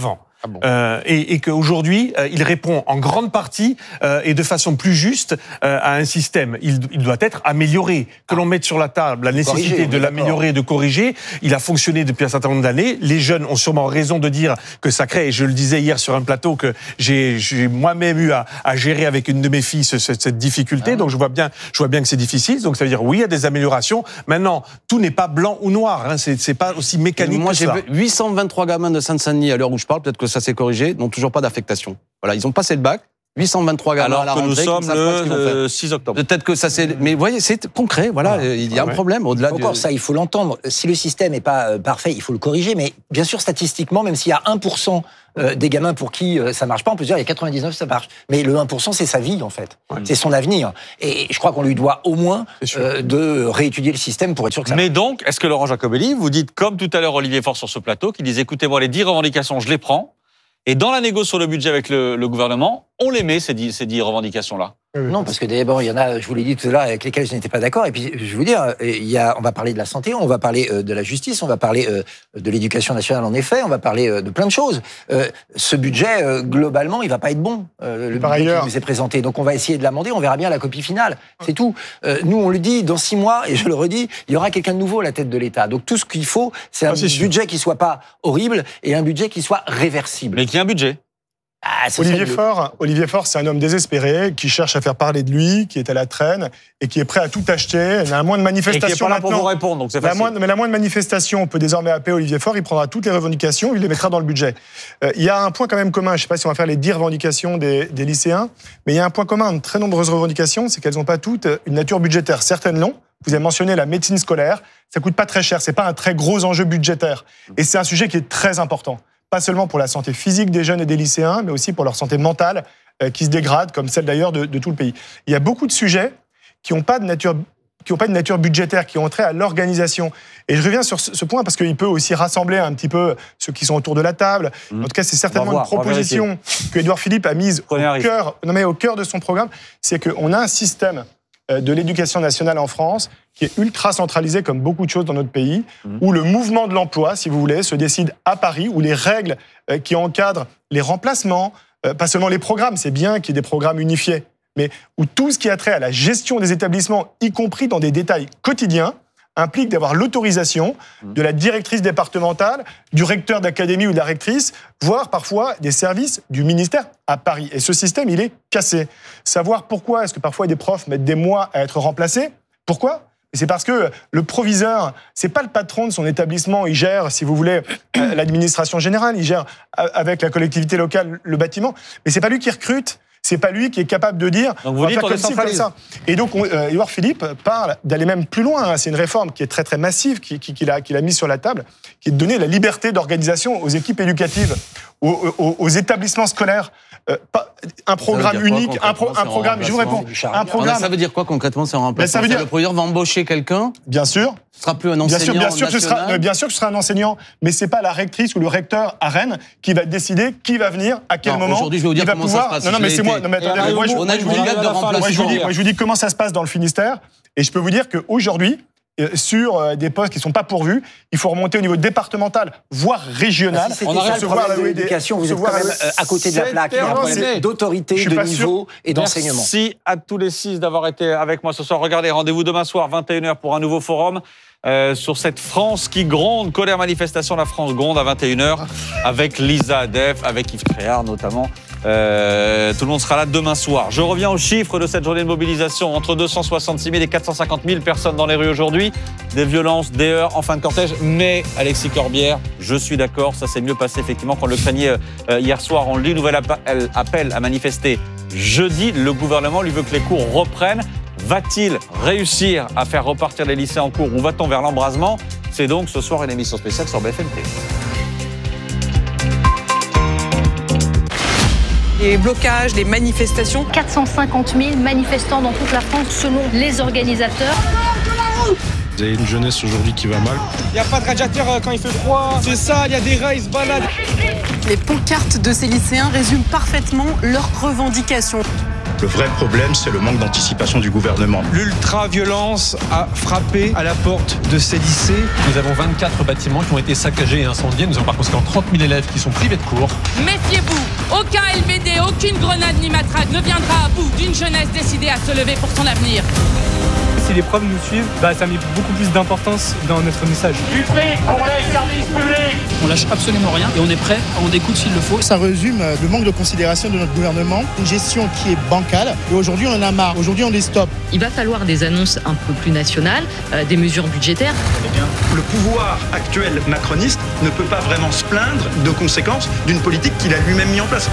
Speaker 5: Ah bon.
Speaker 1: euh, et, et qu'aujourd'hui, euh, il répond en grande partie euh, et de façon plus juste euh, à un système. Il, il doit être amélioré. Que l'on mette sur la table la nécessité
Speaker 4: Corriger,
Speaker 1: de l'améliorer, de corriger. Il a fonctionné depuis un certain nombre d'années. Les jeunes ont sûrement raison de dire que ça crée, et je le disais hier sur un plateau, que j'ai, j'ai moi-même eu à, à gérer avec une de mes filles ce, ce, cette difficulté. Ah. Donc je vois bien, je vois bien que c'est difficile. Donc ça veut dire oui, il y a des améliorations. Maintenant, tout n'est pas blanc ou noir. Hein. C'est, c'est pas aussi mécanique
Speaker 6: Moi,
Speaker 1: que
Speaker 6: j'ai
Speaker 1: ça.
Speaker 6: huit cent vingt-trois gamins de Seine-Saint-Denis à l'heure où je parle, peut-être que ça s'est corrigé, n'ont toujours pas d'affectation. Voilà, ils ont passé le bac. huit cent vingt-trois gamins
Speaker 2: alors
Speaker 6: à la
Speaker 2: que
Speaker 6: rentrée,
Speaker 2: nous sommes le, le six octobre.
Speaker 6: Peut-être que ça c'est, mais vous voyez, c'est concret. Voilà, voilà. Il y a un problème au-delà.
Speaker 4: Encore
Speaker 6: de...
Speaker 4: ça, il faut l'entendre. Si le système n'est pas euh, parfait, il faut le corriger. Mais bien sûr, statistiquement, même s'il y a un pour cent euh, des gamins pour qui euh, ça marche pas, on peut dire il y a quatre-vingt-dix-neuf ça marche. Mais le un pour cent, c'est sa vie en fait, ouais. c'est son avenir. Et je crois qu'on lui doit au moins euh, de réétudier le système pour être sûr que ça.
Speaker 2: Mais donc, est-ce que Laurent Jacobelli, vous dites comme tout à l'heure Olivier Faure sur ce plateau, qui disait écoutez-moi, les dix revendications, je les prends. Et dans la négo sur le budget avec le, le gouvernement, on les met, ces dix, ces dix revendications-là.
Speaker 4: Non, parce que d'abord, il y en a, je vous l'ai dit tout à l'heure, avec lesquels je n'étais pas d'accord. Et puis, je vais vous dire, il y a, on va parler de la santé, on va parler de la justice, on va parler de l'éducation nationale, en effet, on va parler de plein de choses. Ce budget, globalement, il va pas être bon, le
Speaker 3: Par
Speaker 4: budget
Speaker 3: ailleurs,
Speaker 4: qui nous est présenté. Donc, on va essayer de l'amender, on verra bien la copie finale. C'est tout. Nous, on le dit, dans six mois, et je le redis, il y aura quelqu'un de nouveau à la tête de l'État. Donc, tout ce qu'il faut, c'est un ah, c'est budget sûr. qui soit pas horrible et un budget qui soit réversible.
Speaker 2: Mais qui a un budget.
Speaker 3: Ah, Olivier Faure, Olivier Faure, c'est un homme désespéré qui cherche à faire parler de lui, qui est à la traîne et qui est prêt à tout acheter. Il y a la moindre manifestation.
Speaker 2: Et qui est pas là pour vous répondre, donc c'est facile.
Speaker 3: La moindre, mais la moindre manifestation, on peut désormais appeler Olivier Faure. Il prendra toutes les revendications, il les mettra dans le budget. Euh, il y a un point quand même commun. Je ne sais pas si on va faire les dix revendications des, des lycéens, mais il y a un point commun de très nombreuses revendications, c'est qu'elles n'ont pas toutes une nature budgétaire. Certaines l'ont. Vous avez mentionné la médecine scolaire. Ça coûte pas très cher. C'est pas un très gros enjeu budgétaire. Et c'est un sujet qui est très important. Pas seulement pour la santé physique des jeunes et des lycéens, mais aussi pour leur santé mentale, euh, qui se dégrade, comme celle d'ailleurs de, de tout le pays. Il y a beaucoup de sujets qui n'ont pas de nature, qui n'ont pas de nature budgétaire, qui ont trait à l'organisation. Et je reviens sur ce, ce point parce qu'il peut aussi rassembler un petit peu ceux qui sont autour de la table. Mmh. En tout cas, c'est certainement voir, une proposition que Édouard Philippe a mise au cœur, non mais au cœur de son programme. C'est qu'on a un système de l'éducation nationale en France, qui est ultra centralisé comme beaucoup de choses dans notre pays, mmh. où le mouvement de l'emploi, si vous voulez, se décide à Paris, où les règles qui encadrent les remplacements, pas seulement les programmes, c'est bien qu'il y ait des programmes unifiés, mais où tout ce qui a trait à la gestion des établissements, y compris dans des détails quotidiens, implique d'avoir l'autorisation de la directrice départementale, du recteur d'académie ou de la rectrice, voire parfois des services du ministère à Paris. Et ce système, il est cassé. Savoir pourquoi est-ce que parfois des profs mettent des mois à être remplacés. Pourquoi ? C'est parce que le proviseur, c'est pas le patron de son établissement, il gère, si vous voulez, l'administration générale, il gère avec la collectivité locale le bâtiment, mais c'est pas lui qui recrute. C'est pas lui qui est capable de dire.
Speaker 2: Donc vous dites on décentralise.
Speaker 3: Ça. Et donc euh, Édouard Philippe parle d'aller même plus loin. Hein. C'est une réforme qui est très très massive qu'il qui, qui a, qu'il a mise sur la table, qui est de donner la liberté d'organisation aux équipes éducatives, aux, aux, aux établissements scolaires. Euh, pas, un programme unique, un, pro, un programme. Je vous réponds. Un programme.
Speaker 6: Ça veut dire quoi concrètement? C'est en remplacement. Ça veut dire le proviseur va embaucher quelqu'un.
Speaker 3: Bien sûr.
Speaker 6: Ce sera plus un enseignant. Bien sûr,
Speaker 3: bien sûr, que ce sera, bien sûr que ce sera un enseignant, mais c'est pas la rectrice ou le recteur à Rennes qui va décider qui va venir, à quel non, moment.
Speaker 6: Aujourd'hui, je vais vous dire comment
Speaker 3: pouvoir...
Speaker 6: ça se passe.
Speaker 3: Non, non, mais c'est moi. Non, mais attendez, moi, je,
Speaker 6: on a une brigade de remplacement.
Speaker 3: Moi, je vous dis, moi, je vous dis comment ça se passe dans le Finistère, et je peux vous dire qu'aujourd'hui, sur des postes qui ne sont pas pourvus, il faut remonter au niveau départemental, voire régional.
Speaker 4: Si on arrive à l'éducation, vous êtes quand même à côté de la plaque d'autorité, de niveau et d'enseignement.
Speaker 2: Merci à tous les six d'avoir été avec moi ce soir. Regardez, rendez-vous demain soir, vingt et une heures, pour un nouveau forum euh, sur cette France qui gronde. Colère, manifestation, la France gronde à vingt et une heures, avec Lisa Adef, avec Yves Tréhard notamment. Euh, tout le monde sera là demain soir. Je reviens aux chiffres de cette journée de mobilisation. Entre deux cent soixante-six mille et quatre cent cinquante mille personnes dans les rues aujourd'hui. Des violences, des heurts en fin de cortège. Mais, Alexis Corbière, je suis d'accord, ça s'est mieux passé effectivement qu'on le craignait euh, hier soir. On lit, nouvel appel à manifester jeudi. Le gouvernement lui veut que les cours reprennent. Va-t-il réussir à faire repartir les lycées en cours ou va-t-on vers l'embrasement? C'est donc ce soir une émission spéciale sur B F M T.
Speaker 8: Les blocages, les manifestations.
Speaker 9: quatre cent cinquante mille manifestants dans toute la France selon les organisateurs.
Speaker 10: Vous avez une jeunesse aujourd'hui qui va mal.
Speaker 11: Il n'y a pas de radiateur quand il fait froid. C'est ça, il y a des rats, ils se baladent.
Speaker 8: Les pancartes de ces lycéens résument parfaitement leurs revendications.
Speaker 12: Le vrai problème, c'est le manque d'anticipation du gouvernement.
Speaker 11: L'ultra-violence a frappé à la porte de ces lycées.
Speaker 13: Nous avons vingt-quatre bâtiments qui ont été saccagés et incendiés. Nous avons par conséquent trente mille élèves qui sont privés de cours.
Speaker 14: Méfiez-vous, aucun L B D, aucune grenade ni matraque ne viendra à bout d'une jeunesse décidée à se lever pour son avenir.
Speaker 15: Si les profs nous suivent, bah, ça met beaucoup plus d'importance dans notre message.
Speaker 16: Du prix pour les services publics.
Speaker 17: On lâche absolument rien et on est prêt à en découdre s'il le faut.
Speaker 18: Ça résume le manque de considération de notre gouvernement, une gestion qui est bancale. Et aujourd'hui, on en a marre. Aujourd'hui, on dit stop.
Speaker 19: Il va falloir des annonces un peu plus nationales, euh, des mesures budgétaires.
Speaker 12: Eh bien, le pouvoir actuel macroniste ne peut pas vraiment se plaindre de conséquences d'une politique qu'il a lui-même mis en place.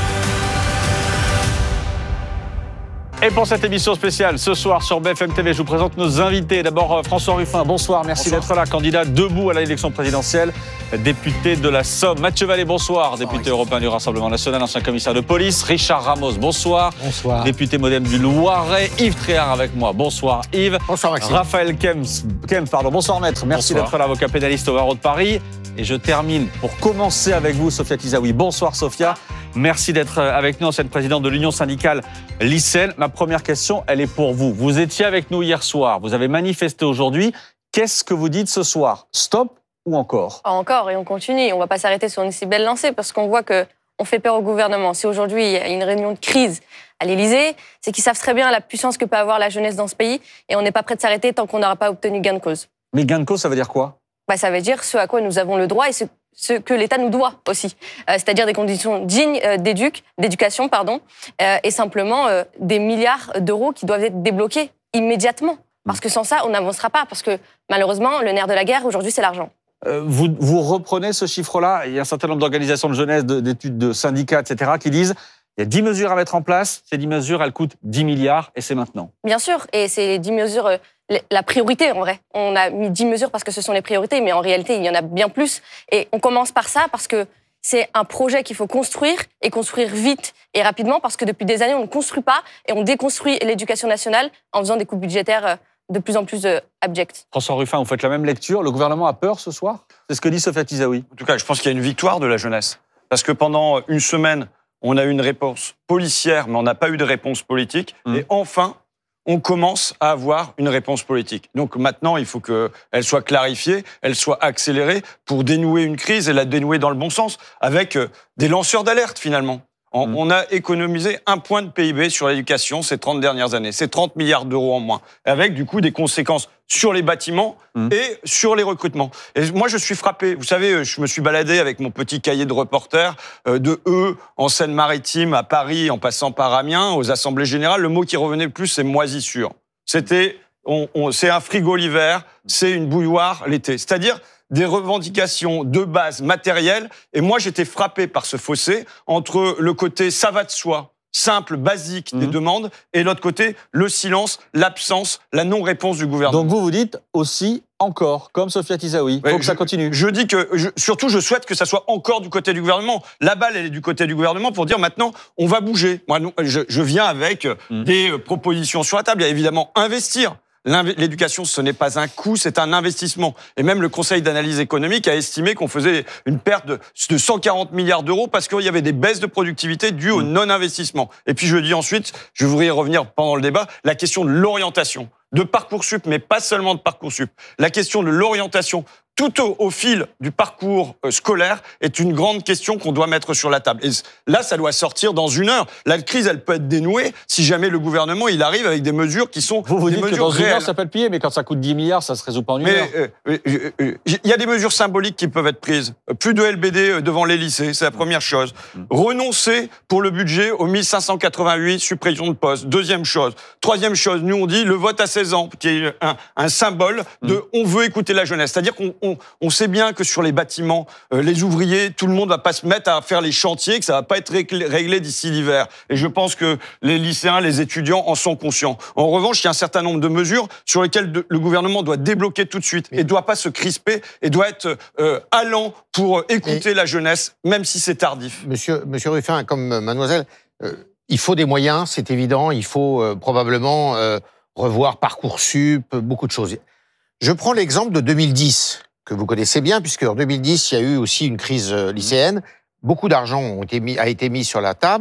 Speaker 2: Et pour cette émission spéciale, ce soir sur B F M T V, je vous présente nos invités. D'abord, François Ruffin, bonsoir, merci d'être là. Candidat debout à l'élection présidentielle, député de la Somme. Mathieu Vallée, bonsoir, député européen du Rassemblement national, ancien commissaire de police. Richard Ramos, bonsoir.
Speaker 20: Bonsoir.
Speaker 2: Député modem du Loiret. Yves Tréhard avec moi, bonsoir Yves.
Speaker 5: Bonsoir Maxime.
Speaker 2: Raphaël Kempf, Kempf pardon. Bonsoir maître, merci d'être là, avocat pénaliste au barreau de Paris. Et je termine pour commencer avec vous, Sophia Tizaoui. Bonsoir Sophia. Merci d'être avec nous, ancienne présidente de l'Union syndicale lycéenne. Ma première question, elle est pour vous. Vous étiez avec nous hier soir, vous avez manifesté aujourd'hui. Qu'est-ce que vous dites ce soir? Stop ou encore?
Speaker 21: Encore, et on continue. On ne va pas s'arrêter sur une si belle lancée parce qu'on voit qu'on fait peur au gouvernement. Si aujourd'hui il y a une réunion de crise à l'Élysée, c'est qu'ils savent très bien la puissance que peut avoir la jeunesse dans ce pays et on n'est pas prêt de s'arrêter tant qu'on n'aura pas obtenu gain de cause.
Speaker 2: Mais gain de cause, ça veut dire quoi?
Speaker 21: Bah, ça veut dire ce à quoi nous avons le droit et ce ce que l'État nous doit aussi, euh, c'est-à-dire des conditions dignes euh, d'éduc, d'éducation, pardon, euh, et simplement euh, des milliards d'euros qui doivent être débloqués immédiatement. Parce que sans ça, on n'avancera pas, parce que malheureusement, le nerf de la guerre, aujourd'hui, c'est l'argent.
Speaker 2: Euh, vous, vous reprenez ce chiffre-là, il y a un certain nombre d'organisations de jeunesse, de, d'études, de syndicats, et cetera, qui disent il y a dix mesures à mettre en place, ces dix mesures, elles coûtent dix milliards, et c'est maintenant.
Speaker 21: Bien sûr, et c'est les dix mesures... Euh, la priorité, en vrai. On a mis dix mesures parce que ce sont les priorités, mais en réalité, il y en a bien plus. Et on commence par ça parce que c'est un projet qu'il faut construire et construire vite et rapidement parce que depuis des années, on ne construit pas et on déconstruit l'éducation nationale en faisant des coupes budgétaires de plus en plus abjectes.
Speaker 2: François Ruffin, vous faites la même lecture. Le gouvernement a peur ce soir? C'est ce que dit Sophia Tizaoui.
Speaker 22: En tout cas, je pense qu'il y a une victoire de la jeunesse. Parce que pendant une semaine, on a eu une réponse policière, mais on n'a pas eu de réponse politique. Mmh. Et enfin... on commence à avoir une réponse politique. Donc maintenant, il faut qu'elle soit clarifiée, elle soit accélérée pour dénouer une crise et la dénouer dans le bon sens, avec des lanceurs d'alerte finalement. On, mmh. on a économisé un point de P I B sur l'éducation ces trente dernières années. C'est trente milliards d'euros en moins, avec du coup des conséquences sur les bâtiments mmh. et sur les recrutements. Et moi, je suis frappé. Vous savez, je me suis baladé avec mon petit cahier de reporter euh, de E en Seine-Maritime, à Paris, en passant par Amiens, aux assemblées générales. Le mot qui revenait le plus, c'est moisissure. C'était, on, on, c'est un frigo l'hiver, c'est une bouilloire l'été. C'est-à-dire des revendications de base matérielle. Et moi, j'étais frappé par ce fossé entre le côté ça va de soi, simple, basique des mmh. demandes, et l'autre côté, le silence, l'absence, la non-réponse du gouvernement.
Speaker 2: Donc vous, vous dites aussi encore, comme Sophia Tizaoui, il faut que
Speaker 22: je,
Speaker 2: ça continue.
Speaker 22: Je dis que, je, surtout, je souhaite que ça soit encore du côté du gouvernement. La balle, elle est du côté du gouvernement pour dire maintenant, on va bouger. Moi, je, je viens avec mmh. des propositions sur la table. Il y a évidemment investir. L'éducation, ce n'est pas un coût, c'est un investissement. Et même le Conseil d'analyse économique a estimé qu'on faisait une perte de, de cent quarante milliards d'euros parce qu'il y avait des baisses de productivité dues au non-investissement. Et puis je dis ensuite, je voudrais y revenir pendant le débat, la question de l'orientation, de Parcoursup, mais pas seulement de Parcoursup. La question de l'orientation tout au, au fil du parcours euh, scolaire est une grande question qu'on doit mettre sur la table. Et là, ça doit sortir dans une heure. La crise, elle peut être dénouée si jamais le gouvernement il arrive avec des mesures qui sont
Speaker 2: vous vous
Speaker 22: des
Speaker 2: dites
Speaker 22: mesures
Speaker 2: que dans
Speaker 22: réelles.
Speaker 2: Une heure, ça peut être plié, mais quand ça coûte dix milliards, ça se résout pas en une
Speaker 22: mais,
Speaker 2: heure.
Speaker 22: Il euh, euh, euh, y a des mesures symboliques qui peuvent être prises. Plus de L B D devant les lycées, c'est la première chose. Mmh. Renoncer pour le budget aux mille cinq cent quatre-vingt-huit suppressions de postes. Deuxième chose. Troisième chose, nous on dit le vote à seize ans, qui est un, un symbole de mmh. on veut écouter la jeunesse. C'est-à-dire qu'on on, on sait bien que sur les bâtiments, euh, les ouvriers, tout le monde va pas se mettre à faire les chantiers, que ça va pas être réglé d'ici l'hiver. Et je pense que les lycéens, les étudiants en sont conscients. En revanche, il y a un certain nombre de mesures sur lesquelles de, le gouvernement doit débloquer tout de suite et doit pas se crisper et doit être euh, allant pour écouter et la jeunesse, même si c'est tardif.
Speaker 5: Monsieur, monsieur Ruffin, comme mademoiselle, euh, il faut des moyens, c'est évident. Il faut euh, probablement euh, revoir Parcoursup, beaucoup de choses. Je prends l'exemple de deux mille dix. Que vous connaissez bien, puisque en deux mille dix, il y a eu aussi une crise lycéenne. Beaucoup d'argent ont été mis, a été mis sur la table.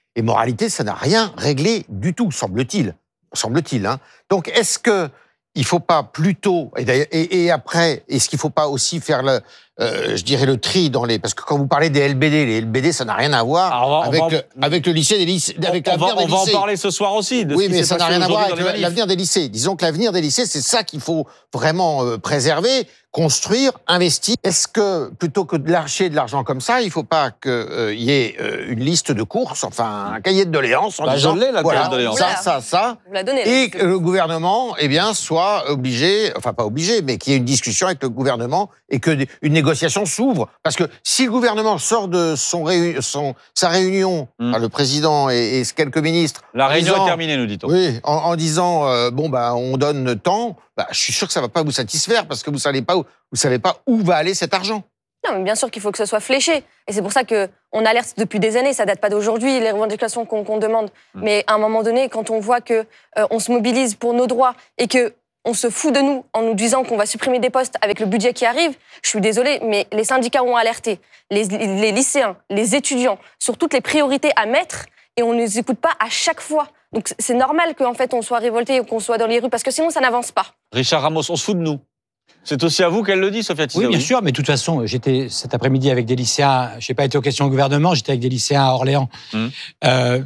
Speaker 5: Et moralité, ça n'a rien réglé du tout, semble-t-il. Semble-t-il. Hein. Donc, est-ce que il faut pas plutôt et, et, et après, est-ce qu'il faut pas aussi faire le, euh, je dirais le tri dans les, parce que quand vous parlez des L B D, les L B D, ça n'a rien à voir
Speaker 2: Alors,
Speaker 5: avec,
Speaker 2: va,
Speaker 5: le, avec le lycée des lycées, avec
Speaker 2: on,
Speaker 5: l'avenir
Speaker 2: va,
Speaker 5: des lycées.
Speaker 2: On va en parler ce soir aussi. De
Speaker 5: oui,
Speaker 2: ce qui
Speaker 5: mais
Speaker 2: s'est
Speaker 5: ça n'a
Speaker 2: passé
Speaker 5: rien à voir
Speaker 2: aujourd'hui
Speaker 5: avec l'avenir des lycées. Disons que l'avenir des lycées, c'est ça qu'il faut vraiment euh, préserver, construire, investir. Est-ce que plutôt que de lâcher de l'argent comme ça, il ne faut pas qu'il euh, y ait euh, une liste de courses, enfin un cahier de doléances en
Speaker 2: bah,
Speaker 5: disant
Speaker 2: je l'ai, la
Speaker 5: voilà,
Speaker 2: cahier de doléances.
Speaker 5: ça, ça, ça,
Speaker 21: Vous la donnez,
Speaker 5: et que le gouvernement, eh bien, soit obligé, enfin pas obligé, mais qu'il y ait une discussion avec le gouvernement et que une négociation s'ouvre. Parce que si le gouvernement sort de son, réu son sa réunion, mm. enfin, le président et, et quelques ministres,
Speaker 2: la réunion
Speaker 5: disant,
Speaker 2: est terminée, nous dit-on.
Speaker 5: Oui, en, en disant euh, bon bah on donne temps, bah, je suis sûr que ça va pas vous satisfaire parce que vous savez pas où, vous savez pas où va aller cet argent.
Speaker 21: Non, mais bien sûr qu'il faut que ce soit fléché. Et c'est pour ça qu'on alerte depuis des années. Ça date pas d'aujourd'hui, les revendications qu'on qu'on demande. Mmh. Mais à un moment donné, quand on voit qu'on euh, se mobilise pour nos droits et qu'on se fout de nous en nous disant qu'on va supprimer des postes avec le budget qui arrive, je suis désolée, mais les syndicats ont alerté, les, les lycéens, les étudiants, sur toutes les priorités à mettre et on ne les écoute pas à chaque fois. Donc c'est normal qu'en fait on soit révolté et qu'on soit dans les rues parce que sinon ça n'avance pas.
Speaker 2: Richard Ramos, on se fout de nous. C'est aussi à vous qu'elle le dit, Sophia Tissaoui.
Speaker 7: Oui, bien sûr, mais de toute façon, j'étais cet après-midi avec des lycéens, je n'ai pas été aux questions au gouvernement, j'étais avec des lycéens à Orléans. Il mmh. euh,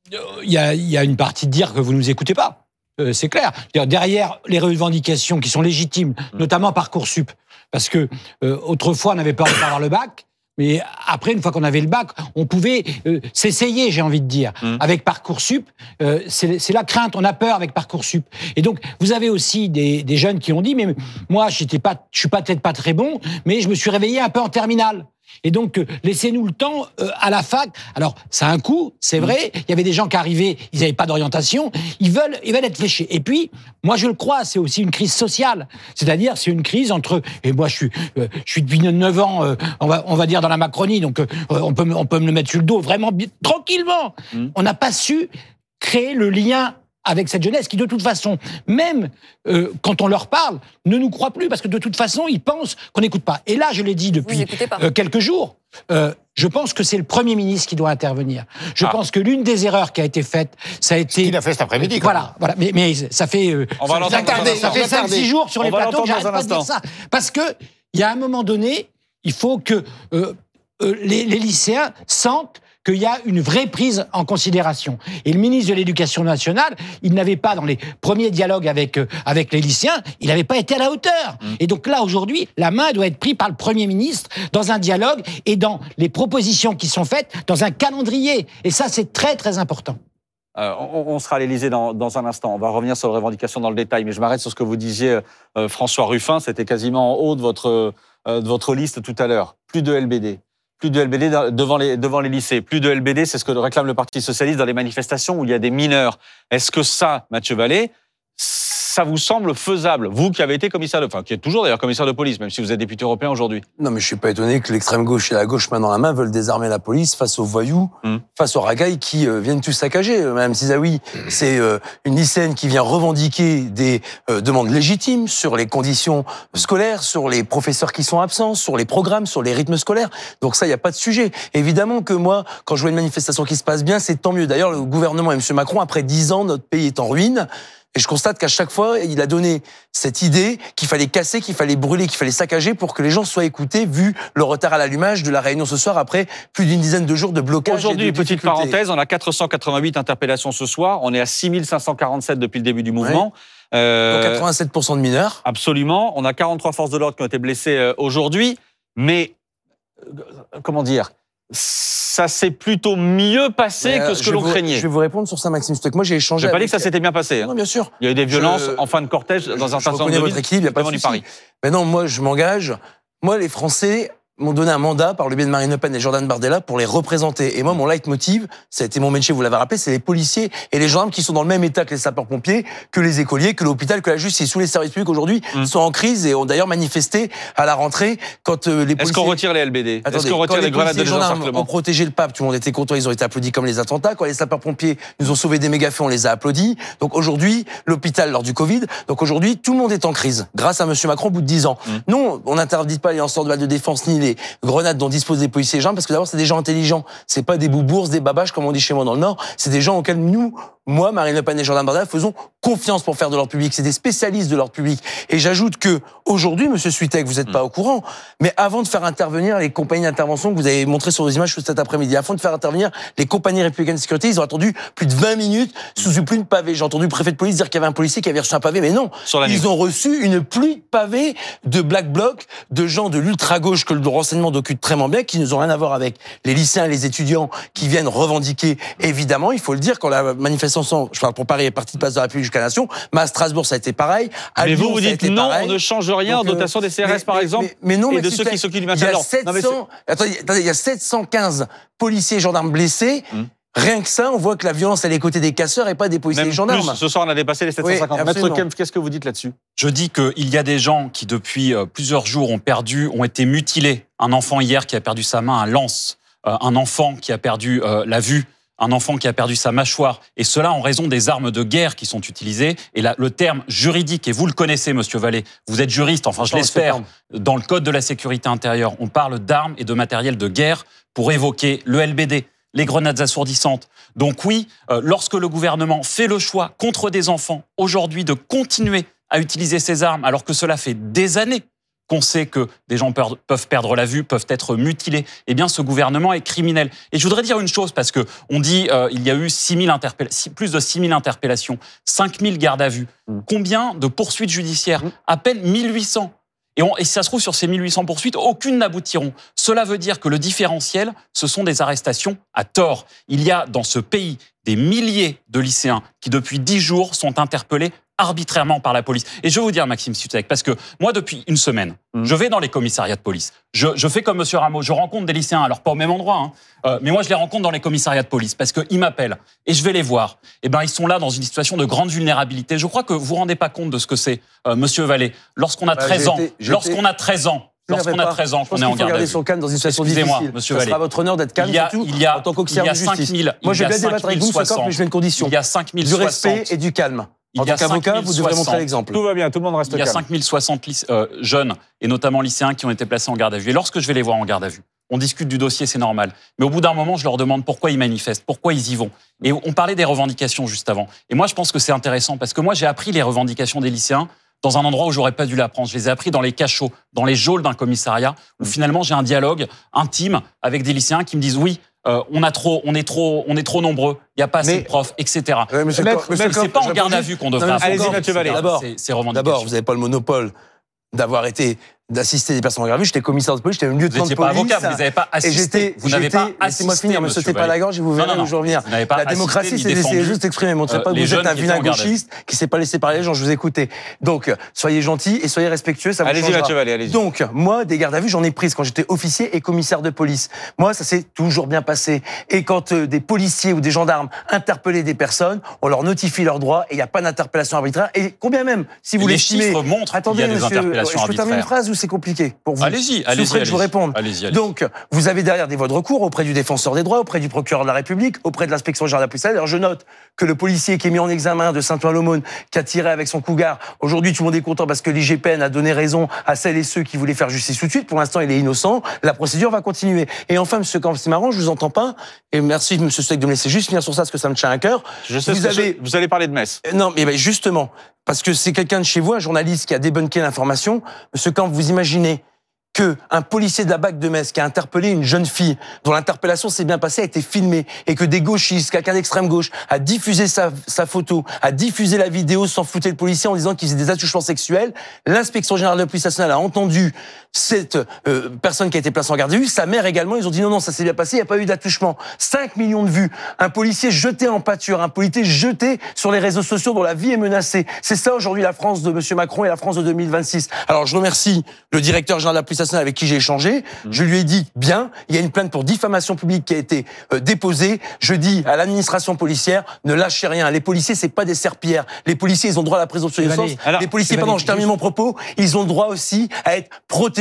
Speaker 7: y, a, y a une partie de dire que vous ne nous écoutez pas, euh, c'est clair. Derrière les revendications qui sont légitimes, mmh. notamment Parcoursup, parce que euh, autrefois on avait peur de pas avoir le bac, mais après, une fois qu'on avait le bac, on pouvait euh, s'essayer, j'ai envie de dire. Mmh. Avec Parcoursup, euh, c'est la crainte, on a peur avec Parcoursup. Et donc, vous avez aussi des, des jeunes qui ont dit, mais moi, j'étais pas, je suis pas peut-être pas très bon, mais je me suis réveillé un peu en terminale. Et donc, euh, laissez-nous le temps euh, à la fac. Alors, ça a un coût, c'est vrai. Il y avait des gens qui arrivaient, ils n'avaient pas d'orientation. Ils veulent, ils veulent être fléchés. Et puis, moi, je le crois, c'est aussi une crise sociale. C'est-à-dire, c'est une crise entre. Et moi, je suis, euh, je suis depuis neuf ans, euh, on va, on va dire dans la Macronie. Donc, euh, on peut, on peut me le mettre sur le dos vraiment bien, tranquillement. Mmh. On n'a pas su créer le lien avec cette jeunesse qui, de toute façon, même euh, quand on leur parle, ne nous croit plus, parce que de toute façon, ils pensent qu'on n'écoute pas. Et là, je l'ai dit depuis euh, quelques jours, euh, je pense que c'est le Premier ministre qui doit intervenir. Je ah. pense que l'une des erreurs qui a été faite, ça a été...
Speaker 5: Ce qu'il a fait cet après-midi.
Speaker 7: Voilà, voilà. Mais, mais ça fait... Euh,
Speaker 2: on va
Speaker 7: ça, ça, ça fait cinq six jours sur
Speaker 2: on
Speaker 7: les plateaux que j'arrête pas de dire ça. Parce que, il y a un moment donné, il faut que euh, euh, les, les lycéens sentent qu'il y a une vraie prise en considération. Et le ministre de l'Éducation nationale, il n'avait pas, dans les premiers dialogues avec, euh, avec les lycéens, il n'avait pas été à la hauteur. Mmh. Et donc là, aujourd'hui, la main doit être prise par le Premier ministre dans un dialogue et dans les propositions qui sont faites, dans un calendrier. Et ça, c'est très, très important.
Speaker 2: Euh, on, on sera à l'Élysée dans, dans un instant. On va revenir sur les revendications dans le détail. Mais je m'arrête sur ce que vous disiez, euh, François Ruffin. C'était quasiment en haut de votre, euh, de votre liste tout à l'heure. Plus de L B D. Plus de L B D devant les, devant les lycées. Plus de L B D, c'est ce que réclame le Parti socialiste dans les manifestations où il y a des mineurs. Est-ce que ça, Mathieu Vallée, ça vous semble faisable, vous qui avez été commissaire de, enfin qui êtes toujours d'ailleurs commissaire de police, même si vous êtes député européen aujourd'hui?
Speaker 6: Non, mais je suis pas étonné que l'extrême gauche et la gauche main dans la main veulent désarmer la police face aux voyous, mmh. face aux ragailles qui euh, viennent tout saccager. Madame Tisaoui, c'est euh, une lycéenne qui vient revendiquer des euh, demandes légitimes sur les conditions scolaires, sur les professeurs qui sont absents, sur les programmes, sur les rythmes scolaires. Donc ça, il y a pas de sujet. Évidemment que moi, quand je vois une manifestation qui se passe bien, c'est tant mieux. D'ailleurs, le gouvernement et M. Macron, après dix ans, notre pays est en ruine. Et je constate qu'à chaque fois, il a donné cette idée qu'il fallait casser, qu'il fallait brûler, qu'il fallait saccager pour que les gens soient écoutés, vu le retard à l'allumage de la réunion ce soir après plus d'une dizaine de jours de blocage.
Speaker 2: Aujourd'hui, petite parenthèse, on a quatre cent quatre-vingt-huit interpellations ce soir, on est à six mille cinq cent quarante-sept depuis le début du mouvement.
Speaker 6: Ouais. Euh, Donc quatre-vingt-sept pour cent de mineurs.
Speaker 2: Absolument, on a quarante-trois forces de l'ordre qui ont été blessées aujourd'hui, mais comment dire, ça s'est plutôt mieux passé
Speaker 6: mais
Speaker 2: que ce que l'on craignait.
Speaker 6: Je vais vous répondre sur ça, Maxime. C'est que moi, j'ai échangé.
Speaker 2: Je n'ai pas
Speaker 6: avec...
Speaker 2: dit que ça s'était bien passé. Hein.
Speaker 6: Non, bien sûr.
Speaker 2: Il y a eu des violences
Speaker 6: je...
Speaker 2: en fin de cortège dans un certain nombre de
Speaker 6: villes. Je reconnais votre équipe, il n'y a pas de souci. Mais non, moi, je m'engage. Moi, les Français m'ont donné un mandat par le biais de Marine Le Pen et Jordan Bardella pour les représenter. Et moi, mon leitmotiv, ça a été mon métier, vous l'avez rappelé, c'est les policiers et les gendarmes qui sont dans le même état que les sapeurs-pompiers, que les écoliers, que l'hôpital, que la justice. Tous les services publics aujourd'hui mmh. sont en crise et ont d'ailleurs manifesté à la rentrée quand euh, les policiers...
Speaker 2: Est-ce qu'on retire les L B D? Est-ce qu'on retire les, les grenades de désencerclement?
Speaker 6: ont protégé le pape, tout le monde était content, ils ont été applaudis comme les attentats. Quand les sapeurs-pompiers nous ont sauvé des mégafaits, on les a applaudis. Donc aujourd'hui, l'hôpital lors du Covid. Donc aujourd'hui, tout le monde est en crise, grâce à M. Macron au bout de dix ans. Mmh. Non, on n'interdit pas les lanceurs de balles de défense ni les grenades dont disposent les policiers et les gendarmes, parce que d'abord, c'est des gens intelligents. C'est pas des boubours, des babaches, comme on dit chez moi dans le Nord. C'est des gens auxquels nous, moi, Marine Le Pen et les gendarmes Barda, faisons confiance pour faire de l'ordre public. C'est des spécialistes de l'ordre public. Et j'ajoute que, aujourd'hui, monsieur Switek, vous n'êtes pas au courant, mais avant de faire intervenir les compagnies d'intervention que vous avez montrées sur vos images cet après-midi, avant de faire intervenir les compagnies républicaines de sécurité, ils ont attendu plus de vingt minutes sous une pluie de pavés. J'ai entendu le préfet de police dire qu'il y avait un policier qui avait reçu un pavé, mais non. Ils ont reçu une pluie de pavés de black bloc, de gens de l'ultra-gauche que le renseignement occupe très bien, qui n'ont rien à voir avec les lycéens et les étudiants qui viennent revendiquer, évidemment, il faut le dire, quand la manifestation, je parle pour Paris, est partie de Place de la République jusqu'à la Nation, mais à Strasbourg, ça a été pareil. À
Speaker 2: mais
Speaker 6: Lyon,
Speaker 2: vous, vous
Speaker 6: ça a
Speaker 2: dites
Speaker 6: été
Speaker 2: non,
Speaker 6: pareil.
Speaker 2: on ne change rien en
Speaker 6: Donc,
Speaker 2: dotation des C R S,
Speaker 6: mais,
Speaker 2: par
Speaker 6: mais,
Speaker 2: exemple,
Speaker 6: mais, mais non,
Speaker 2: et
Speaker 6: mais
Speaker 2: de ceux qui s'occupent du maintien de l'ordre.
Speaker 6: sept cents, attendez, attendez, il y a sept cent quinze policiers et gendarmes blessés. Hum. Rien que ça, on voit que la violence, elle est côté des casseurs et pas des policiers
Speaker 2: Même
Speaker 6: et gendarmes.
Speaker 2: Plus, ce soir, on a dépassé les sept cent cinquante.
Speaker 6: Oui,
Speaker 2: Maître Kempf, qu'est-ce que vous dites là-dessus?
Speaker 1: Je dis qu'il y a des gens qui, depuis plusieurs jours, ont perdu, ont été mutilés. Un enfant hier qui a perdu sa main à lance, euh, un enfant qui a perdu euh, la vue, un enfant qui a perdu sa mâchoire, et cela en raison des armes de guerre qui sont utilisées. Et là, le terme juridique, et vous le connaissez, monsieur Vallée, vous êtes juriste, enfin je l'espère, dans le Code de la sécurité intérieure, on parle d'armes et de matériel de guerre pour évoquer le L B D, les grenades assourdissantes. Donc oui, euh, lorsque le gouvernement fait le choix contre des enfants, aujourd'hui, de continuer à utiliser ces armes, alors que cela fait des années qu'on sait que des gens peuvent perdre la vue, peuvent être mutilés, eh bien ce gouvernement est criminel. Et je voudrais dire une chose, parce que on dit euh, il y a eu six mille interpellations, plus de six mille interpellations, cinq mille gardes à vue. Mmh. Combien de poursuites judiciaires? Mmh. À peine mille huit cents. Et, on, et si ça se trouve, sur ces mille huit cents poursuites, aucune n'aboutiront. Cela veut dire que le différentiel, ce sont des arrestations à tort. Il y a dans ce pays des milliers de lycéens qui, depuis dix jours, sont interpellés arbitrairement par la police. Et je vais vous dire, Maxime Switek, parce que moi, depuis une semaine, mmh. je vais dans les commissariats de police. Je, je fais comme monsieur Rameau, je rencontre des lycéens, alors pas au même endroit, hein, euh, mais moi, je les rencontre dans les commissariats de police parce qu'ils m'appellent et je vais les voir. Eh ben, ils sont là dans une situation de grande vulnérabilité. Je crois que vous vous rendez pas compte de ce que c'est, euh, monsieur Vallée. Lorsqu'on a treize ans, été, lorsqu'on a treize ans, Lorsqu'on a treize ans, qu'on est en garde à vue.
Speaker 6: Son calme dans une situation
Speaker 1: Excusez-moi,
Speaker 6: difficile.
Speaker 1: monsieur
Speaker 6: Ça
Speaker 1: Vallée.
Speaker 6: sera votre honneur d'être calme,
Speaker 1: il y a,
Speaker 6: surtout
Speaker 1: il y a,
Speaker 6: en tant qu'auxiliaire de justice.
Speaker 1: cinq mille,
Speaker 6: Moi, je vais bien débattre avec vous, monsieur Coq, mais je fais une condition.
Speaker 1: Il y a cinq mille
Speaker 6: du respect et du calme. En tant qu'avocat, vous devrez montrer l'exemple.
Speaker 2: Tout va bien, tout le monde reste calme.
Speaker 1: Il y a cinq mille soixante euh, jeunes, et notamment lycéens, qui ont été placés en garde à vue. Et lorsque je vais les voir en garde à vue, on discute du dossier, c'est normal. Mais au bout d'un moment, je leur demande pourquoi ils manifestent, pourquoi ils y vont. Et on parlait des revendications juste avant. Et moi, je pense que c'est intéressant, parce que moi, j'ai appris les revendications des lycéens dans un endroit où j'aurais pas dû l'apprendre. Je les ai appris dans les cachots, dans les geôles d'un commissariat, où finalement j'ai un dialogue intime avec des lycéens qui me disent oui, euh, on a trop, on est trop, on est trop nombreux, il y a pas assez de profs, et cetera.
Speaker 6: Ouais, monsieur
Speaker 1: Maître,
Speaker 6: monsieur
Speaker 1: c'est pas en garde à vue qu'on devrait apprendre.
Speaker 6: D'abord,
Speaker 1: ces revendications.
Speaker 6: D'abord, vous n'avez pas le monopole d'avoir été d'assister des personnes en garde à vue. J'étais commissaire de police, j'étais lieutenant de police.
Speaker 1: Vous n'étiez pas avocat, vous n'avez pas assisté. Vous n'avez pas assisté.
Speaker 6: Laissez-moi finir, me sautez pas la gorge et vous verrez où je veux revenir. La démocratie, c'est d'essayer juste d'exprimer. Montrez pas que vous êtes un vilain gauchiste qui s'est pas laissé parler les gens. Je vous écoutais. Donc, soyez gentils et soyez respectueux, ça vous changera.
Speaker 2: Allez-y, Mathieu Vallée, allez-y.
Speaker 6: Donc, moi, des gardes à vue, j'en ai prises quand j'étais officier et commissaire de police. Moi, ça s'est toujours bien passé. Et quand euh, des policiers ou des gendarmes interpellaient des personnes, on leur notifie leurs droits et il n'y a pas d'interpellation arbitraire. Et combien même, si vous l'estimez.
Speaker 1: Les chiffres montrent qu'il y a des interpellations arbitraires.
Speaker 6: Je peux terminer une phrase ou c'est compliqué pour vous?
Speaker 1: Allez-y, allez-y.
Speaker 6: Souffrez que je vous réponde.
Speaker 1: Allez-y, allez-y.
Speaker 6: Donc, vous avez derrière des voies de recours auprès du défenseur des droits, auprès du procureur de la République, auprès de l'inspection générale de la police. Alors, je note que le policier qui est mis en examen de Saint-Ouen-l'Aumône, qui a tiré avec son cougar, aujourd'hui, tout le monde est content parce que l'I G P N a donné raison à celles et ceux qui voulaient faire justice tout de suite. Pour l'instant, il est innocent. La procédure va continuer. Et enfin, monsieur Camp, c'est marrant, je vous entends pas. Et merci, monsieur Switek, de me laisser juste finir sur ça, parce que ça me tient à cœur.
Speaker 2: Je sais vous, avez... je... vous allez parler de Metz.
Speaker 6: Non, mais ben justement, parce que c'est quelqu'un de chez vous, un journaliste qui a débunké l'information. Monsieur Camp, vous imaginez que un policier de la B A C de Metz qui a interpellé une jeune fille dont l'interpellation s'est bien passée a été filmée et que des gauchistes, quelqu'un d'extrême gauche, a diffusé sa, sa photo, a diffusé la vidéo sans flouter le policier en disant qu'il faisait des attouchements sexuels. L'inspection générale de la police nationale a entendu cette euh, personne qui a été placée en garde à vue, sa mère également. Ils ont dit non, non, ça s'est bien passé, il n'y a pas eu d'attouchement. cinq millions de vues. Un policier jeté en pâture, un policier jeté sur les réseaux sociaux dont la vie est menacée. C'est ça aujourd'hui la France de monsieur Macron et la France de deux mille vingt-six. Alors je remercie le directeur général de la police nationale avec qui j'ai échangé. Mmh. Je lui ai dit, bien, il y a une plainte pour diffamation publique qui a été euh, déposée. Je dis à l'administration policière, ne lâchez rien. Les policiers, c'est pas des serpillères. Les policiers, ils ont droit à la présomption d'innocence. Les policiers, pardon, je termine mon propos, ils ont droit aussi à être protégés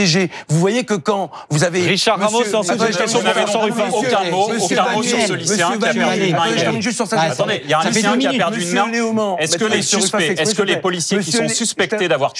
Speaker 6: protéger. Vous voyez que quand vous avez...
Speaker 2: Richard Ramos, c'est en cette question pour François Ruffin.
Speaker 1: Aucun mot, aucun mot sur ce lycéen qui a perdu une main. Attendez, il y a un lycéen qui a perdu une main. Est-ce que les suspects, est-ce que les policiers qui sont suspectés d'avoir